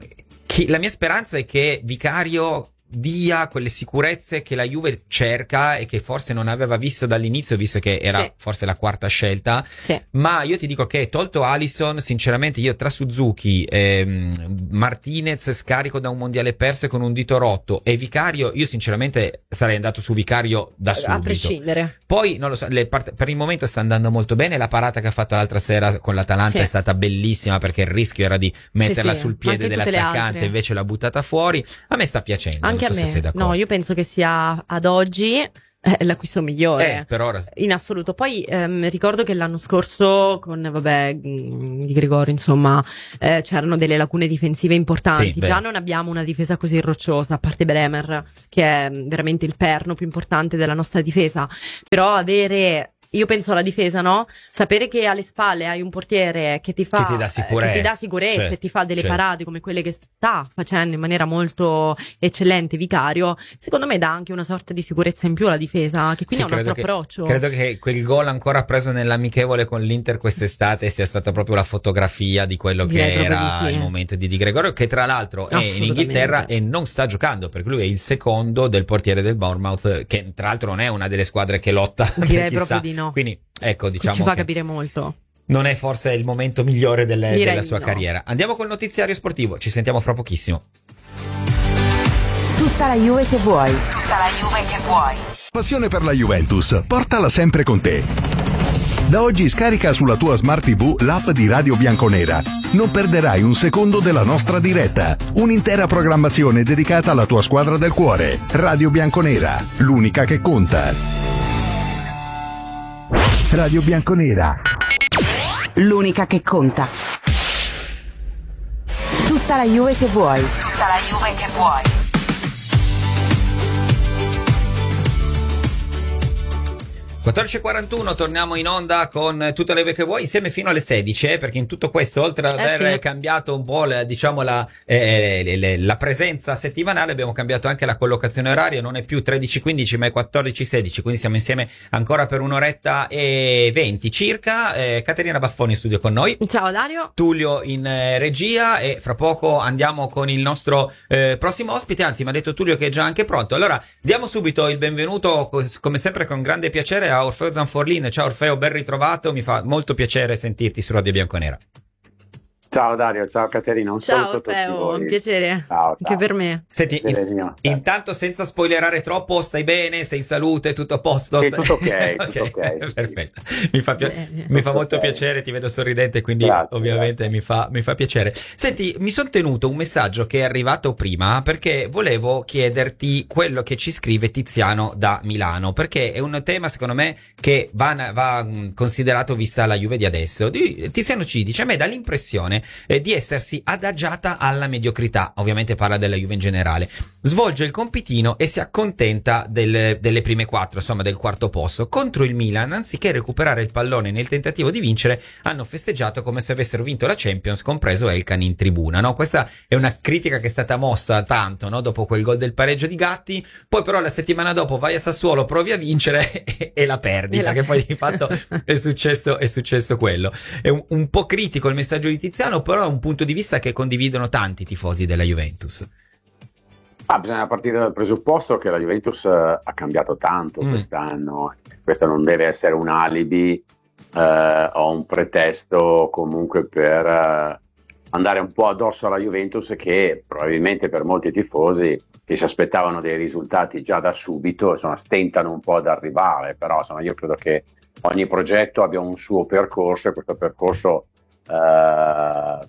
la mia speranza è che Vicario dia quelle sicurezze che la Juve cerca e che forse non aveva visto dall'inizio, visto che era forse la quarta scelta. Ma io ti dico che tolto Alisson, sinceramente io tra Suzuki, Martinez scarico da un mondiale perso e con un dito rotto, e Vicario, io sinceramente sarei andato su Vicario da subito, a prescindere. Poi non lo so, per il momento sta andando molto bene. La parata che ha fatto l'altra sera con l'Atalanta è stata bellissima, perché il rischio era di metterla sul piede dell'attaccante, invece l'ha buttata fuori. A me sta piacendo. Anche a me. No, io penso che sia ad oggi l'acquisto migliore per ora in assoluto. Poi ricordo che l'anno scorso con Di Gregorio, insomma, c'erano delle lacune difensive importanti. Già non abbiamo una difesa così rocciosa, a parte Bremer, che è veramente il perno più importante della nostra difesa. Però avere, io penso alla difesa, no? Sapere che alle spalle hai un portiere che ti fa, che ti dà sicurezza, e ti fa delle parate come quelle che sta facendo in maniera molto eccellente Vicario, secondo me dà anche una sorta di sicurezza in più alla difesa, che quindi è un altro approccio. Credo che quel gol ancora preso nell'amichevole con l'Inter quest'estate sia stata proprio la fotografia di quello che era il momento di Gregorio, che tra l'altro è in Inghilterra e non sta giocando, perché lui è il secondo del portiere del Bournemouth, che tra l'altro non è una delle squadre che lotta. Direi proprio di no. Quindi ecco, diciamo, ci fa capire molto. Non è forse il momento migliore della sua carriera. Andiamo col notiziario sportivo, ci sentiamo fra pochissimo. Tutta la Juve che vuoi. Tutta la Juve che vuoi. Passione per la Juventus, portala sempre con te. Da oggi scarica sulla tua Smart TV l'app di Radio Bianconera. Non perderai un secondo della nostra diretta. Un'intera programmazione dedicata alla tua squadra del cuore. Radio Bianconera, l'unica che conta. Radio Bianconera, l'unica che conta. Tutta la Juve che vuoi. Tutta la Juve che vuoi. 14:41, torniamo in onda con Tutta la Juve che vuoi, insieme fino alle 16, perché in tutto questo, oltre ad aver cambiato un po' la presenza settimanale, abbiamo cambiato anche la collocazione oraria, non è più 13:15 ma è 14:16, quindi siamo insieme ancora per un'oretta e 20 circa. Caterina Baffoni in studio con noi. Ciao Dario. Tulio in regia, e fra poco andiamo con il nostro prossimo ospite, anzi mi ha detto Tulio che è già anche pronto. Allora diamo subito il benvenuto, come sempre con grande piacere, a Orfeo Zanforlin. Ciao Orfeo, ben ritrovato, mi fa molto piacere sentirti su Radio Bianconera. Ciao Dario, ciao Caterina, ciao Orfeo, un piacere, ciao. Anche per me. Senti, intanto senza spoilerare troppo, stai bene, sei in salute, tutto a posto? Sì, tutto ok, tutto ok. Perfetto, mi fa molto piacere, ti vedo sorridente, quindi ovviamente mi fa piacere. Senti, mi sono tenuto un messaggio che è arrivato prima, perché volevo chiederti quello che ci scrive Tiziano da Milano, perché è un tema secondo me che va considerato vista la Juve di adesso. Tiziano ci dice: a me dà l'impressione di essersi adagiata alla mediocrità, ovviamente parla della Juve in generale, svolge il compitino e si accontenta delle prime quattro, insomma del quarto posto. Contro il Milan, anziché recuperare il pallone nel tentativo di vincere, hanno festeggiato come se avessero vinto la Champions, compreso Elkan in tribuna, no? Questa è una critica che è stata mossa tanto, no? Dopo quel gol del pareggio di Gatti, poi però la settimana dopo vai a Sassuolo, provi a vincere e la perdi, perché poi di fatto è successo quello. È un po' critico il messaggio di Tiziano, però è un punto di vista che condividono tanti tifosi della Juventus. Bisogna partire dal presupposto che la Juventus ha cambiato tanto quest'anno. Questo non deve essere un alibi o un pretesto comunque per andare un po' addosso alla Juventus, che probabilmente per molti tifosi che si aspettavano dei risultati già da subito, insomma, stentano un po' ad arrivare. Però insomma, io credo che ogni progetto abbia un suo percorso, e questo percorso vada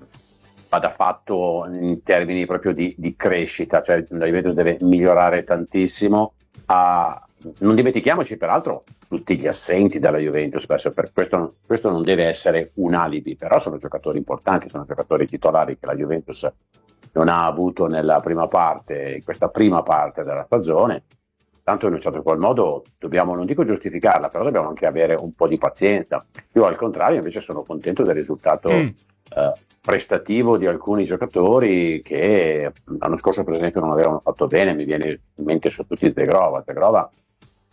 fatto in termini proprio di crescita, cioè la Juventus deve migliorare tantissimo. Non dimentichiamoci peraltro tutti gli assenti dalla Juventus, per questo non deve essere un alibi, però sono giocatori importanti, sono giocatori titolari che la Juventus non ha avuto nella prima parte, in questa prima parte della stagione. Tanto in un certo qual modo dobbiamo, non dico giustificarla, però dobbiamo anche avere un po' di pazienza. Io al contrario invece sono contento del risultato prestativo di alcuni giocatori che l'anno scorso per esempio non avevano fatto bene. Mi viene in mente su tutti Zegrova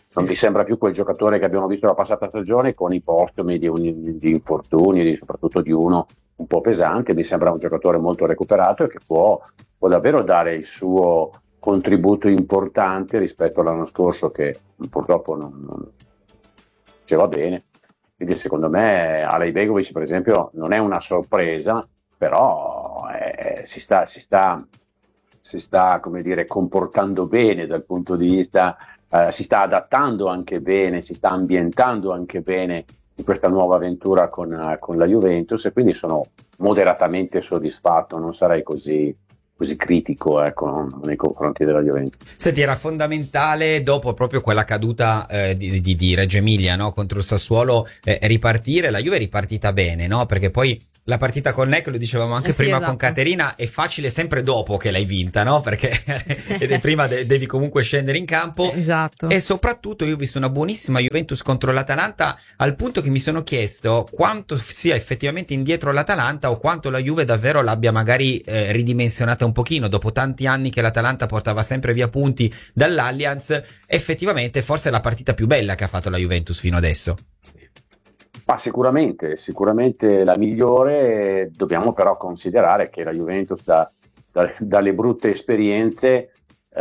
non mi sembra più quel giocatore che abbiamo visto la passata stagione con i postumi di infortuni, soprattutto di uno un po' pesante. Mi sembra un giocatore molto recuperato e che può davvero dare il suo contributo importante rispetto all'anno scorso, che purtroppo non ci va bene. Quindi secondo me Alej Begovic, per esempio, non è una sorpresa, però si sta come dire, comportando bene dal punto di vista, si sta adattando anche bene, si sta ambientando anche bene in questa nuova avventura con la Juventus, e quindi sono moderatamente soddisfatto, non sarei così critico, ecco, nei confronti della Juventus. Senti, era fondamentale dopo proprio quella caduta di Reggio Emilia, no? Contro il Sassuolo, ripartire. La Juve è ripartita bene, no? Perché poi la partita con NEC, lo dicevamo anche prima, esatto, con Caterina, è facile sempre dopo che l'hai vinta, no? Perché prima devi comunque scendere in campo. Esatto. E soprattutto io ho visto una buonissima Juventus contro l'Atalanta, al punto che mi sono chiesto quanto sia effettivamente indietro l'Atalanta o quanto la Juve davvero l'abbia magari ridimensionata un pochino. Dopo tanti anni che l'Atalanta portava sempre via punti dall'Allianz, effettivamente forse è la partita più bella che ha fatto la Juventus fino adesso. Ma sicuramente la migliore. Dobbiamo però considerare che la Juventus dalle brutte esperienze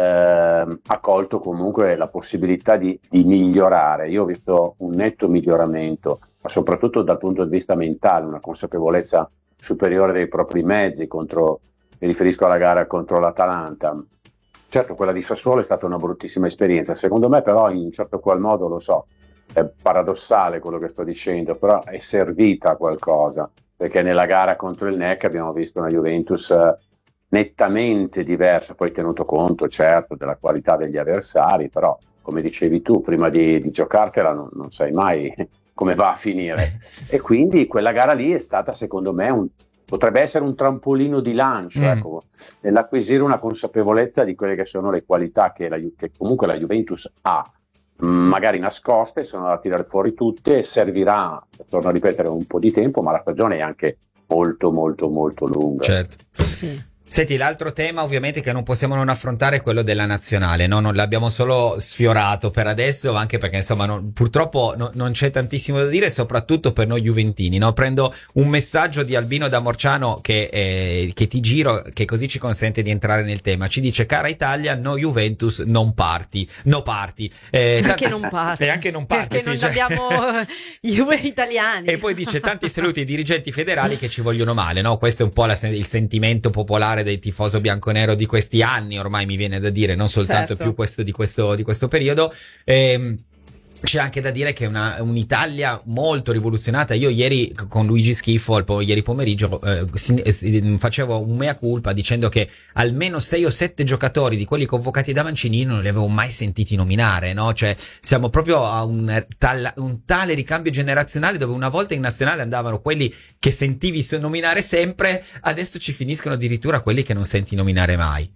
ha colto comunque la possibilità di migliorare. Io ho visto un netto miglioramento, ma soprattutto dal punto di vista mentale, una consapevolezza superiore dei propri mezzi. Mi riferisco alla gara contro l'Atalanta. Certo, quella di Sassuolo è stata una bruttissima esperienza, secondo me però in un certo qual modo, lo so, è paradossale quello che sto dicendo, però è servita a qualcosa, perché nella gara contro il NEC abbiamo visto una Juventus nettamente diversa, poi tenuto conto certo della qualità degli avversari, però come dicevi tu, prima di giocartela non sai mai come va a finire, e quindi quella gara lì è stata, secondo me, potrebbe essere un trampolino di lancio, ecco, nell'acquisire una consapevolezza di quelle che sono le qualità che comunque la Juventus ha, magari nascoste, sono da tirare fuori tutte. Servirà, torno a ripetere, un po' di tempo, ma la stagione è anche molto molto molto lunga. Certo. Sì. Senti, l'altro tema ovviamente che non possiamo non affrontare è quello della nazionale, no? Non l'abbiamo solo sfiorato per adesso, anche perché insomma purtroppo non c'è tantissimo da dire, soprattutto per noi juventini, no? Prendo un messaggio di Albino da Morciano che ti giro, che così ci consente di entrare nel tema. Ci dice: cara Italia, no Juventus, non parti. Anche non parti. Anche non parti, perché non abbiamo Juve italiani. E poi dice: tanti saluti ai dirigenti federali che ci vogliono male, no? Questo è un po' il sentimento popolare dei tifoso bianconero di questi anni, ormai mi viene da dire, non soltanto più di questo periodo. C'è anche da dire che è un'Italia molto rivoluzionata. Io ieri con Luigi Schifo, ieri pomeriggio, facevo un mea culpa dicendo che almeno 6 o 7 giocatori di quelli convocati da Mancini non li avevo mai sentiti nominare, no? Cioè siamo proprio a un tale ricambio generazionale, dove una volta in nazionale andavano quelli che sentivi nominare sempre, adesso ci finiscono addirittura quelli che non senti nominare mai.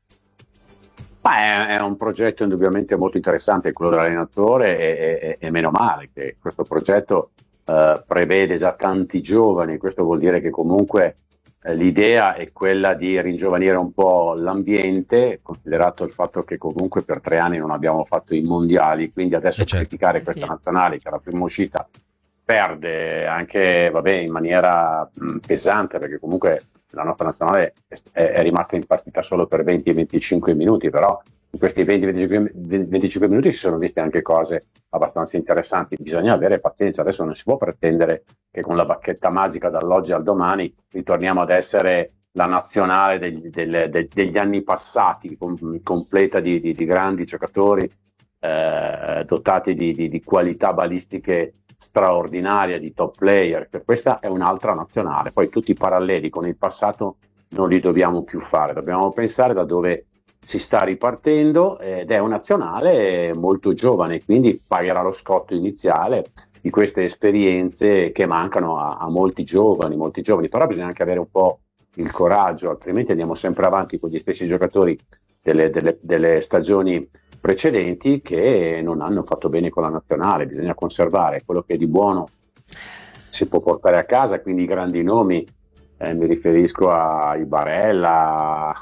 È un progetto indubbiamente molto interessante, quello dell'allenatore, e meno male che questo progetto prevede già tanti giovani. Questo vuol dire che comunque l'idea è quella di ringiovanire un po' l'ambiente, considerato il fatto che comunque per 3 anni non abbiamo fatto i mondiali, quindi adesso criticare questa nazionale, che alla prima uscita perde anche in maniera pesante, perché comunque la nostra nazionale è rimasta in partita solo per 20-25 minuti, però in questi 20-25 minuti si sono viste anche cose abbastanza interessanti. Bisogna avere pazienza, adesso non si può pretendere che con la bacchetta magica dall'oggi al domani ritorniamo ad essere la nazionale degli anni passati, completa di grandi giocatori dotati di qualità balistiche straordinaria, di top player. Questa è un'altra nazionale. Poi tutti i paralleli con il passato non li dobbiamo più fare, dobbiamo pensare da dove si sta ripartendo, ed è una nazionale molto giovane, quindi pagherà lo scotto iniziale di queste esperienze che mancano a molti giovani, però bisogna anche avere un po' il coraggio, altrimenti andiamo sempre avanti con gli stessi giocatori delle stagioni precedenti che non hanno fatto bene con la nazionale. Bisogna conservare quello che di buono si può portare a casa, quindi i grandi nomi, mi riferisco ai Barella,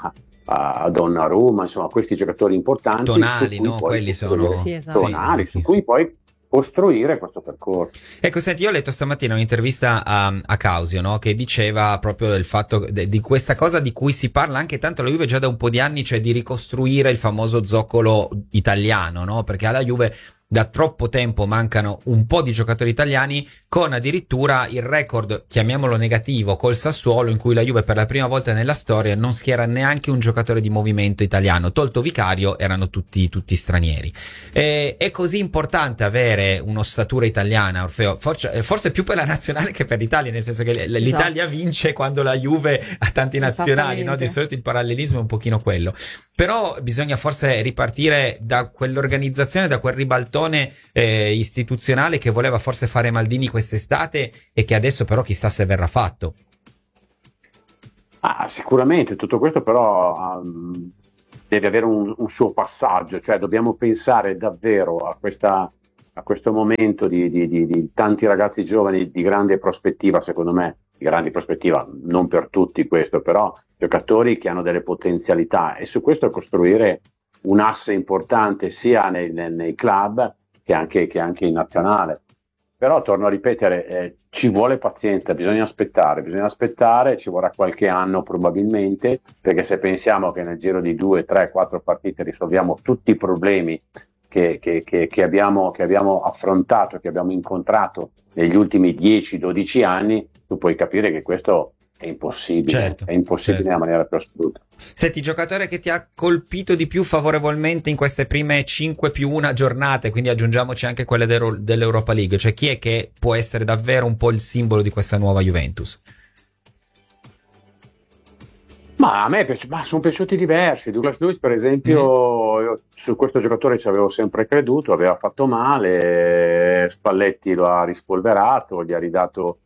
a Donnarumma, insomma questi giocatori importanti, tonali, no? Quelli sono tonali, su cui poi costruire questo percorso. Ecco, senti, io ho letto stamattina un'intervista a Causio, no? Che diceva proprio del fatto di questa cosa di cui si parla anche tanto alla Juve già da un po' di anni, cioè di ricostruire il famoso zoccolo italiano, no? Perché alla Juve da troppo tempo mancano un po' di giocatori italiani, con addirittura il record, chiamiamolo negativo, col Sassuolo, in cui la Juve per la prima volta nella storia non schiera neanche un giocatore di movimento italiano, tolto Vicario erano tutti stranieri. È così importante avere un'ossatura italiana, Orfeo, forse più per la nazionale che per l'Italia, nel senso che l'Italia vince quando la Juve ha tanti nazionali, no? Di solito il parallelismo è un pochino quello. Però bisogna forse ripartire da quell'organizzazione, da quel ribaltone istituzionale che voleva forse fare Maldini quest'estate e che adesso però chissà se verrà fatto. Sicuramente tutto questo però deve avere un suo passaggio, cioè dobbiamo pensare davvero a questo momento di tanti ragazzi giovani di grande prospettiva, secondo me, di grande prospettiva, non per tutti questo, però giocatori che hanno delle potenzialità, e su questo costruire un asse importante sia nei club che anche in nazionale. Però torno a ripetere, ci vuole pazienza, bisogna aspettare, ci vorrà qualche anno probabilmente, perché se pensiamo che nel giro di 2, 3, 4 partite risolviamo tutti i problemi che abbiamo affrontato, che abbiamo incontrato negli ultimi 10-12 anni, tu puoi capire che questo è impossibile, certo. Nella maniera più assoluta. Senti, giocatore che ti ha colpito di più favorevolmente in queste prime 5+1 giornate, quindi aggiungiamoci anche quelle dell'Europa League, cioè chi è che può essere davvero un po' il simbolo di questa nuova Juventus? Ma a me sono piaciuti diversi. Douglas Luiz, per esempio, io su questo giocatore ci avevo sempre creduto, aveva fatto male, Spalletti lo ha rispolverato, gli ha ridato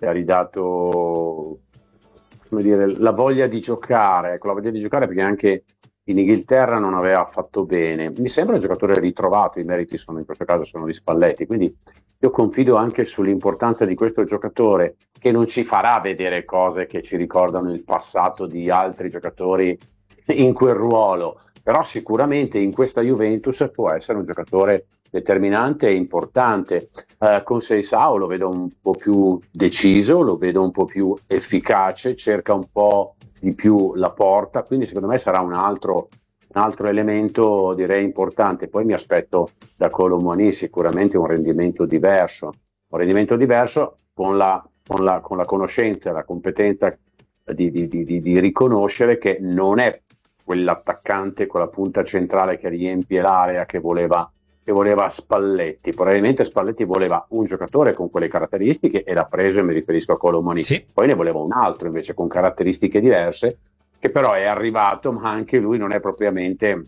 come dire, la voglia di giocare, perché anche in Inghilterra non aveva fatto bene. Mi sembra un giocatore ritrovato, i meriti in questo caso sono di Spalletti, quindi io confido anche sull'importanza di questo giocatore, che non ci farà vedere cose che ci ricordano il passato di altri giocatori in quel ruolo, però sicuramente in questa Juventus può essere un giocatore determinante e importante. Con Seisao lo vedo un po' più deciso, lo vedo un po' più efficace, cerca un po' di più la porta, quindi secondo me sarà un altro elemento, direi, importante. Poi mi aspetto da Kolo Muani sicuramente un rendimento diverso con la conoscenza, la competenza di riconoscere che non è quell'attaccante con la punta centrale che riempie l'area che voleva Spalletti. Probabilmente Spalletti voleva un giocatore con quelle caratteristiche e l'ha preso, e mi riferisco a Kolo Muani. Sì. Poi ne voleva un altro invece con caratteristiche diverse, che però è arrivato, ma anche lui non è propriamente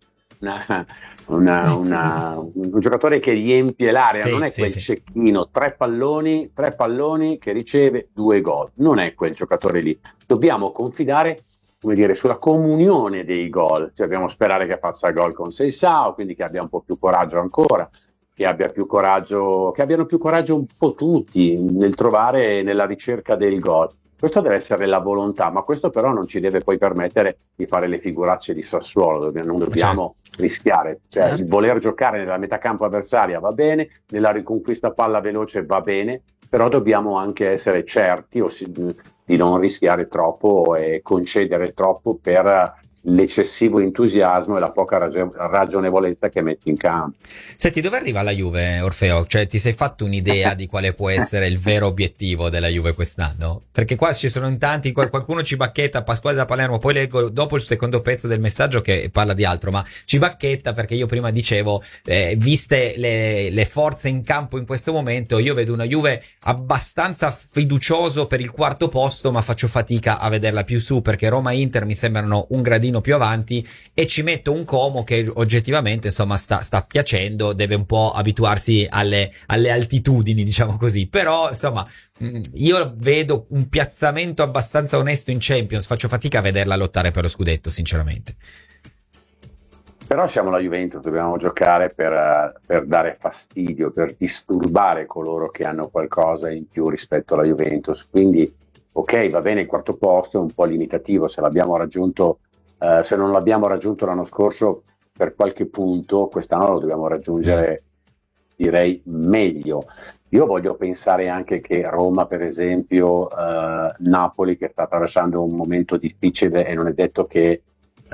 un giocatore che riempie l'area, non è quel cecchino, tre palloni che riceve 2 gol, non è quel giocatore lì. Dobbiamo confidare, come dire, sulla comunione dei gol, cioè dobbiamo sperare che faccia gol con Seisao, quindi che abbia un po' più coraggio ancora, che abbiano più coraggio un po' tutti nel trovare, nella ricerca del gol. Questo deve essere la volontà, ma questo però non ci deve poi permettere di fare le figuracce di Sassuolo, non dobbiamo rischiare, cioè il voler giocare nella metà campo avversaria va bene, nella riconquista palla veloce va bene, però dobbiamo anche essere certi di non rischiare troppo e concedere troppo per l'eccessivo entusiasmo e la poca ragionevolezza che metti in campo. Senti, dove arriva la Juve, Orfeo? Cioè, ti sei fatto un'idea di quale può essere il vero obiettivo della Juve quest'anno? Perché qua ci sono in tanti, qualcuno ci bacchetta, Pasquale da Palermo, poi leggo dopo il secondo pezzo del messaggio che parla di altro, ma ci bacchetta perché io prima dicevo, viste le forze in campo in questo momento, io vedo una Juve abbastanza fiducioso per il quarto posto, ma faccio fatica a vederla più su, perché Roma e Inter mi sembrano un gradino più avanti, e ci metto un Como che oggettivamente insomma sta piacendo, deve un po' abituarsi alle altitudini, diciamo così, però insomma io vedo un piazzamento abbastanza onesto in Champions, faccio fatica a vederla lottare per lo scudetto sinceramente. Però siamo la Juventus, dobbiamo giocare per dare fastidio, per disturbare coloro che hanno qualcosa in più rispetto alla Juventus, quindi ok, va bene, il quarto posto è un po' limitativo, se l'abbiamo raggiunto se non l'abbiamo raggiunto l'anno scorso per qualche punto, quest'anno lo dobbiamo raggiungere, direi, meglio. Io voglio pensare anche che Roma, per esempio, Napoli, che sta attraversando un momento difficile e non è detto che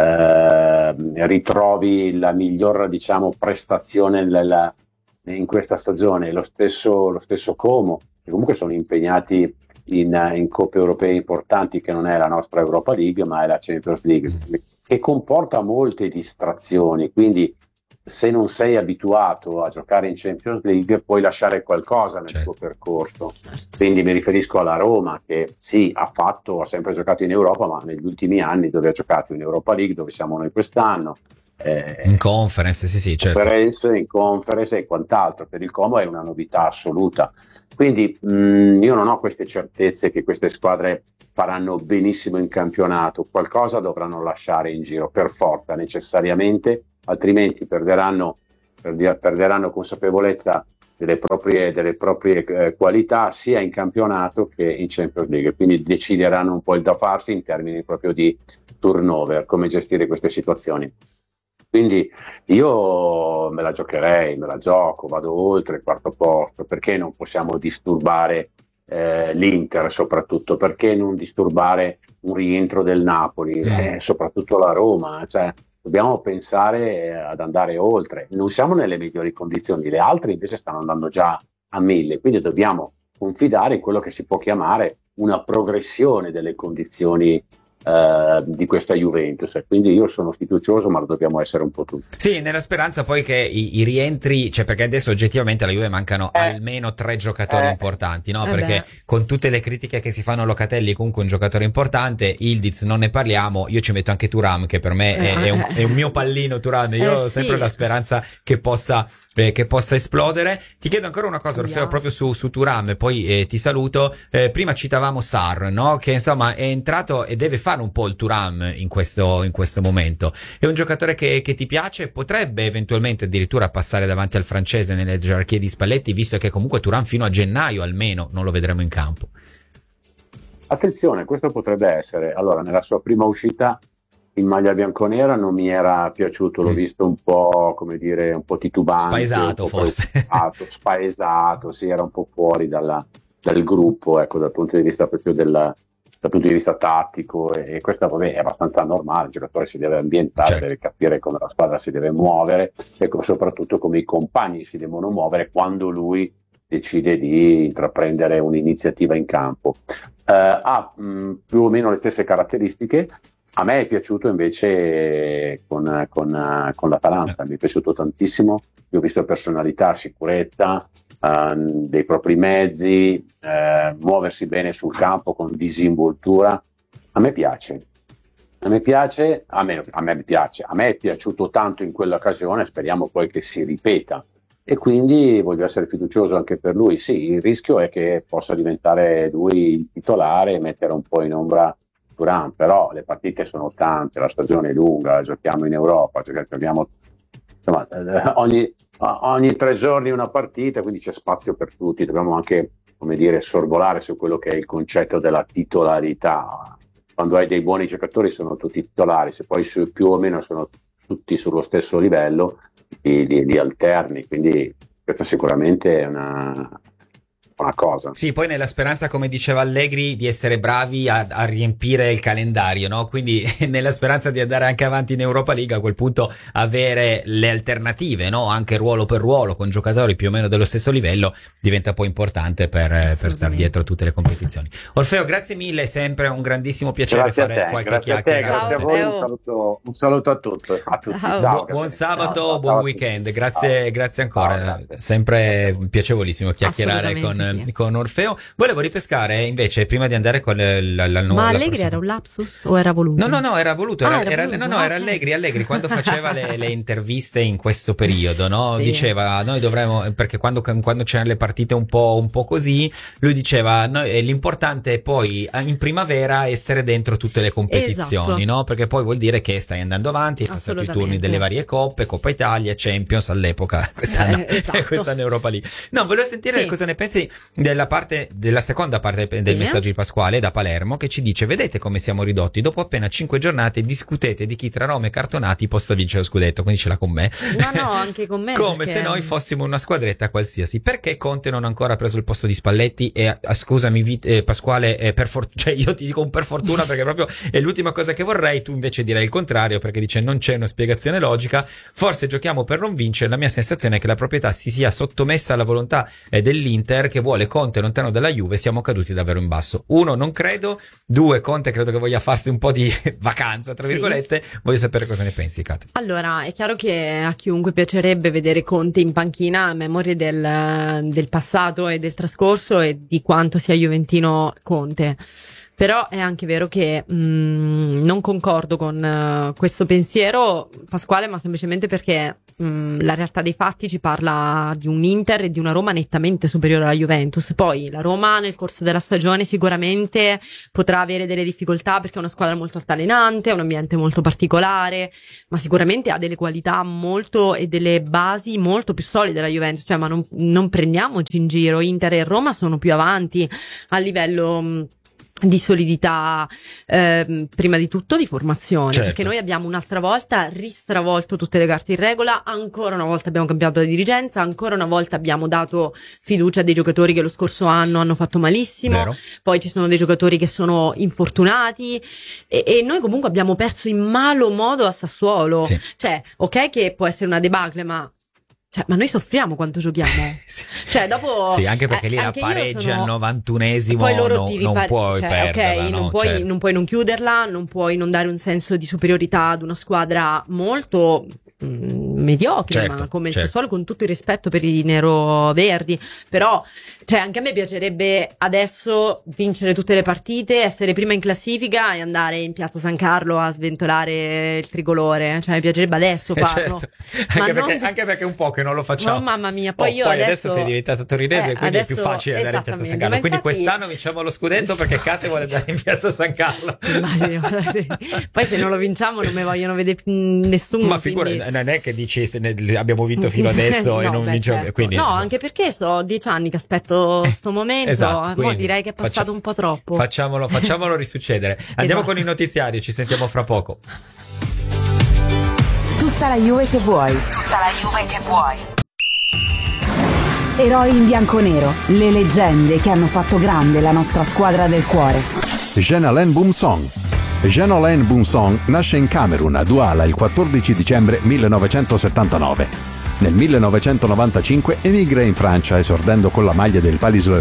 ritrovi la miglior, diciamo, prestazione in questa stagione, lo stesso Como, che comunque sono impegnati in coppe europee importanti, che non è la nostra Europa League ma è la Champions League, che comporta molte distrazioni, quindi se non sei abituato a giocare in Champions League puoi lasciare qualcosa nel tuo percorso. Quindi mi riferisco alla Roma, che sì, ha sempre giocato in Europa, ma negli ultimi anni dove ha giocato in Europa League, dove siamo noi quest'anno, in conference, sì, certo. In conference e quant'altro. Per il Como è una novità assoluta. Quindi io non ho queste certezze che queste squadre faranno benissimo in campionato, qualcosa dovranno lasciare in giro per forza, necessariamente, altrimenti perderanno consapevolezza delle proprie qualità sia in campionato che in Champions League, quindi decideranno un po' il da farsi in termini proprio di turnover, come gestire queste situazioni. Quindi io me la gioco, vado oltre il quarto posto. Perché non possiamo disturbare l'Inter, soprattutto perché non disturbare un rientro del Napoli, soprattutto la Roma, cioè dobbiamo pensare ad andare oltre. Non siamo nelle migliori condizioni, le altre invece stanno andando già a 1000, quindi dobbiamo confidare in quello che si può chiamare una progressione delle condizioni di questa Juventus, quindi io sono fiducioso, ma lo dobbiamo essere un po' tutti. Sì, nella speranza poi che i rientri, cioè perché adesso oggettivamente alla Juve mancano almeno 3 giocatori importanti, no? Perché con tutte le critiche che si fanno a Locatelli, comunque un giocatore importante, Ildiz non ne parliamo, io ci metto anche Thuram, che per me è un mio pallino. Thuram, io ho sempre la speranza che possa esplodere. Ti chiedo ancora una cosa, Orfeo, proprio su Thuram, poi ti saluto. Prima citavamo Sarr, no? Che insomma è entrato e deve fare un po' il Thuram in questo momento. È un giocatore che ti piace? Potrebbe eventualmente addirittura passare davanti al francese nelle gerarchie di Spalletti, visto che comunque Thuram fino a gennaio almeno non lo vedremo in campo. Attenzione, questo potrebbe essere. Allora, nella sua prima uscita in maglia bianconera non mi era piaciuto, l'ho visto un po', come dire, un po' titubante, spaesato forse. Spaesato, sì, era un po' fuori dal gruppo, ecco, dal punto di vista proprio dal punto di vista tattico, e questo vabbè, è abbastanza normale. Il giocatore si deve ambientare, certo, deve capire come la squadra si deve muovere e soprattutto come i compagni si devono muovere quando lui decide di intraprendere un'iniziativa in campo. Ha più o meno le stesse caratteristiche. A me è piaciuto invece con l'Atalanta, mi è piaciuto tantissimo. Io ho visto personalità, sicurezza, dei propri mezzi, muoversi bene sul campo con disinvoltura. A me piace, a me è piaciuto tanto in quell'occasione, speriamo poi che si ripeta, e quindi voglio essere fiducioso anche per lui. Sì, il rischio è che possa diventare lui il titolare e mettere un po' in ombra Thuram, però le partite sono tante, la stagione è lunga, giochiamo in Europa, giochiamo insomma, ogni 3 giorni una partita, quindi c'è spazio per tutti. Dobbiamo anche, come dire, sorvolare su quello che è il concetto della titolarità. Quando hai dei buoni giocatori sono tutti titolari, se poi più o meno sono tutti sullo stesso livello, li alterni, quindi questa sicuramente è una cosa. Sì, poi nella speranza, come diceva Allegri, di essere bravi a riempire il calendario, no? Quindi nella speranza di andare anche avanti in Europa League, a quel punto avere le alternative, no? Anche ruolo per ruolo, con giocatori più o meno dello stesso livello, diventa poi importante per stare dietro a tutte le competizioni. Orfeo, grazie mille, sempre un grandissimo piacere fare qualche chiacchiera. Grazie a voi, un saluto a tutti. Ciao, buon sabato, buon weekend, grazie ancora, sempre piacevolissimo chiacchierare con Orfeo. Volevo ripescare invece, prima di andare con la nuova. Ma Allegri era un lapsus o era voluto? No, era voluto. Era Allegri quando faceva le interviste in questo periodo, no? Sì. Diceva, noi dovremmo, perché quando c'erano le partite un po' così, lui diceva, l'importante è poi in primavera essere dentro tutte le competizioni, esatto, no? Perché poi vuol dire che stai andando avanti, hai passato i turni delle varie coppe, Coppa Italia, Champions all'epoca, quest'anno Europa League. No, volevo sentire cosa ne pensi della seconda parte del messaggio di Pasquale da Palermo, che ci dice: vedete come siamo ridotti, dopo appena 5 giornate discutete di chi tra Roma e Cartonati possa vincere lo scudetto, quindi ce l'ha con me. No, anche con me. Come se noi fossimo una squadretta qualsiasi. Perché Conte non ha ancora preso il posto di Spalletti? E scusami Pasquale, cioè io ti dico un per fortuna, perché proprio è l'ultima cosa che vorrei, tu invece direi il contrario, perché dice non c'è una spiegazione logica, forse giochiamo per non vincere. La mia sensazione è che la proprietà si sia sottomessa alla volontà dell'Inter, che vuole Conte lontano dalla Juve. Siamo caduti davvero in basso. 1, non credo. 2, Conte credo che voglia farsi un po' di vacanza, tra virgolette. Voglio sapere cosa ne pensi, Kat. Allora, è chiaro che a chiunque piacerebbe vedere Conte in panchina a memoria del passato e del trascorso e di quanto sia juventino Conte. Però è anche vero che non concordo con questo pensiero, Pasquale, ma semplicemente perché la realtà dei fatti ci parla di un Inter e di una Roma nettamente superiore alla Juventus. Poi la Roma nel corso della stagione sicuramente potrà avere delle difficoltà perché è una squadra molto altalenante, è un ambiente molto particolare, ma sicuramente ha delle qualità molto e delle basi molto più solide della Juventus. Cioè, ma non prendiamoci in giro, Inter e Roma sono più avanti a livello di solidità, prima di tutto di formazione, certo. Perché noi abbiamo un'altra volta ristravolto tutte le carte in regola, ancora una volta abbiamo cambiato la dirigenza, ancora una volta abbiamo dato fiducia a dei giocatori che lo scorso anno hanno fatto malissimo. Vero. Poi ci sono dei giocatori che sono infortunati e noi comunque abbiamo perso in malo modo a Sassuolo. Sì. Cioè, ok che può essere una debacle, ma noi soffriamo quanto giochiamo. Sì. Cioè, dopo. Sì, anche perché lì la pareggi al 91esimo, poi loro non puoi perderla. Ok, non puoi non chiuderla, non puoi non dare un senso di superiorità ad una squadra molto mediocre, certo, ma come il Sassuolo, con tutto il rispetto per i nero-verdi. Però, anche a me piacerebbe adesso vincere tutte le partite, essere prima in classifica e andare in Piazza San Carlo a sventolare il tricolore. Mi piacerebbe adesso farlo. Certo. Anche perché un po' che non lo facciamo. No, mamma mia, poi adesso sei diventata torinese, quindi adesso è più facile andare in Piazza San Carlo. Quindi quest'anno vinciamo lo scudetto perché Kate vuole andare in Piazza San Carlo. Poi se non lo vinciamo non mi vogliono vedere nessuno. Ma figurati, non è che dici abbiamo vinto fino adesso e non vinciamo. Certo. Quindi, anche perché so 10 anni che aspetto sto momento. Esatto, direi che è passato un po' troppo. Facciamolo risuccedere. Andiamo con i notiziari, ci sentiamo fra poco. Tutta la Juve che vuoi. Eroi in bianconero, le leggende che hanno fatto grande la nostra squadra del cuore. Jean-Alain Boumsong. Jean-Alain Boumsong nasce in Camerun, a Douala, il 14 dicembre 1979. Nel 1995 emigra in Francia, esordendo con la maglia del Palaiseau.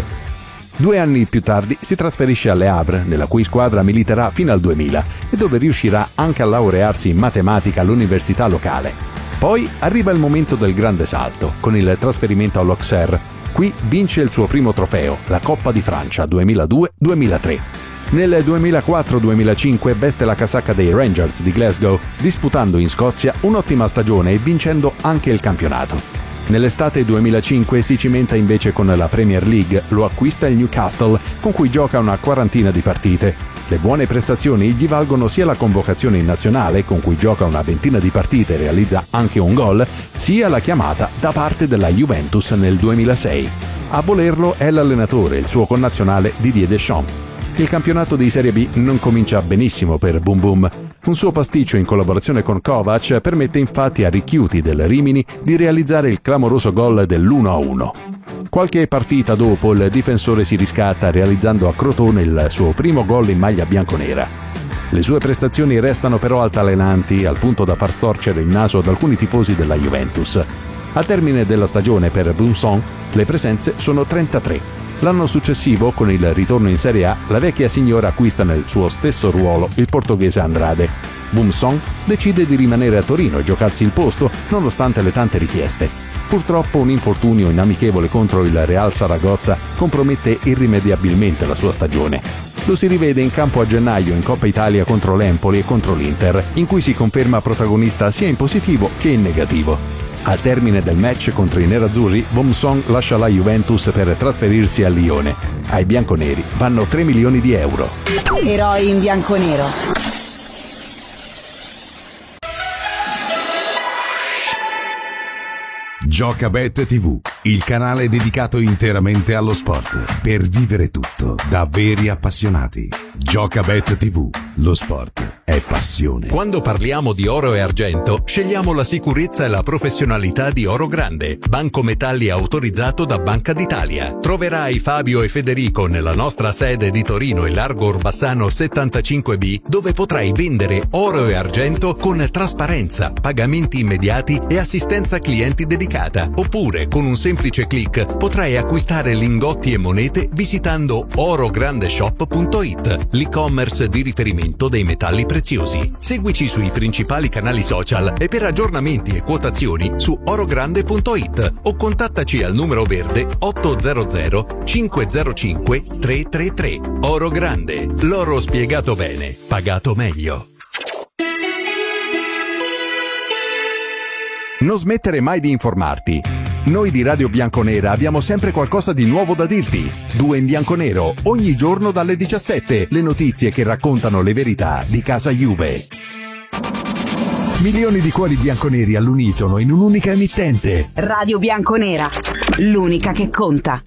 2 anni più tardi si trasferisce alle Havre, nella cui squadra militerà fino al 2000 e dove riuscirà anche a laurearsi in matematica all'università locale. Poi arriva il momento del grande salto, con il trasferimento all'Auxerre. Qui vince il suo primo trofeo, la Coppa di Francia 2002-2003. Nel 2004-2005 veste la casacca dei Rangers di Glasgow, disputando in Scozia un'ottima stagione e vincendo anche il campionato. Nell'estate 2005 si cimenta invece con la Premier League, lo acquista il Newcastle, con cui gioca una quarantina di partite. Le buone prestazioni gli valgono sia la convocazione in nazionale, con cui gioca una ventina di partite e realizza anche un gol, sia la chiamata da parte della Juventus nel 2006. A volerlo è l'allenatore, il suo connazionale Didier Deschamps. Il campionato di Serie B non comincia benissimo per Boum Boum. Un suo pasticcio in collaborazione con Kovac permette infatti a Richiuti del Rimini di realizzare il clamoroso gol dell'1-1. Qualche partita dopo il difensore si riscatta realizzando a Crotone il suo primo gol in maglia bianconera. Le sue prestazioni restano però altalenanti, al punto da far storcere il naso ad alcuni tifosi della Juventus. Al termine della stagione per Boumsong le presenze sono 33. L'anno successivo, con il ritorno in Serie A, la vecchia signora acquista nel suo stesso ruolo il portoghese Andrade. Boumsong decide di rimanere a Torino e giocarsi il posto, nonostante le tante richieste. Purtroppo un infortunio in amichevole contro il Real Saragozza compromette irrimediabilmente la sua stagione. Lo si rivede in campo a gennaio in Coppa Italia contro l'Empoli e contro l'Inter, in cui si conferma protagonista sia in positivo che in negativo. Al termine del match contro i nerazzurri, Boumsong lascia la Juventus per trasferirsi a Lione. Ai bianconeri vanno 3 milioni di euro. Eroi in bianconero. Giocabet TV, il canale dedicato interamente allo sport, per vivere tutto da veri appassionati. Giocabet TV, lo sport è passione. Quando parliamo di oro e argento, scegliamo la sicurezza e la professionalità di Oro Grande, banco metalli autorizzato da Banca d'Italia. Troverai Fabio e Federico nella nostra sede di Torino e Largo Orbassano 75B, dove potrai vendere oro e argento con trasparenza, pagamenti immediati e assistenza clienti dedicata. Oppure, con un semplice click, potrai acquistare lingotti e monete visitando orograndeshop.it, l'e-commerce di riferimento dei metalli preziosi. Seguici sui principali canali social e per aggiornamenti e quotazioni su orogrande.it o contattaci al numero verde 800 505 333. Oro Grande, l'oro spiegato bene, pagato meglio. Non smettere mai di informarti. Noi di Radio Bianconera abbiamo sempre qualcosa di nuovo da dirti. 2 in bianconero, ogni giorno dalle 17, le notizie che raccontano le verità di casa Juve. Milioni di cuori bianconeri all'unisono in un'unica emittente. Radio Bianconera, l'unica che conta.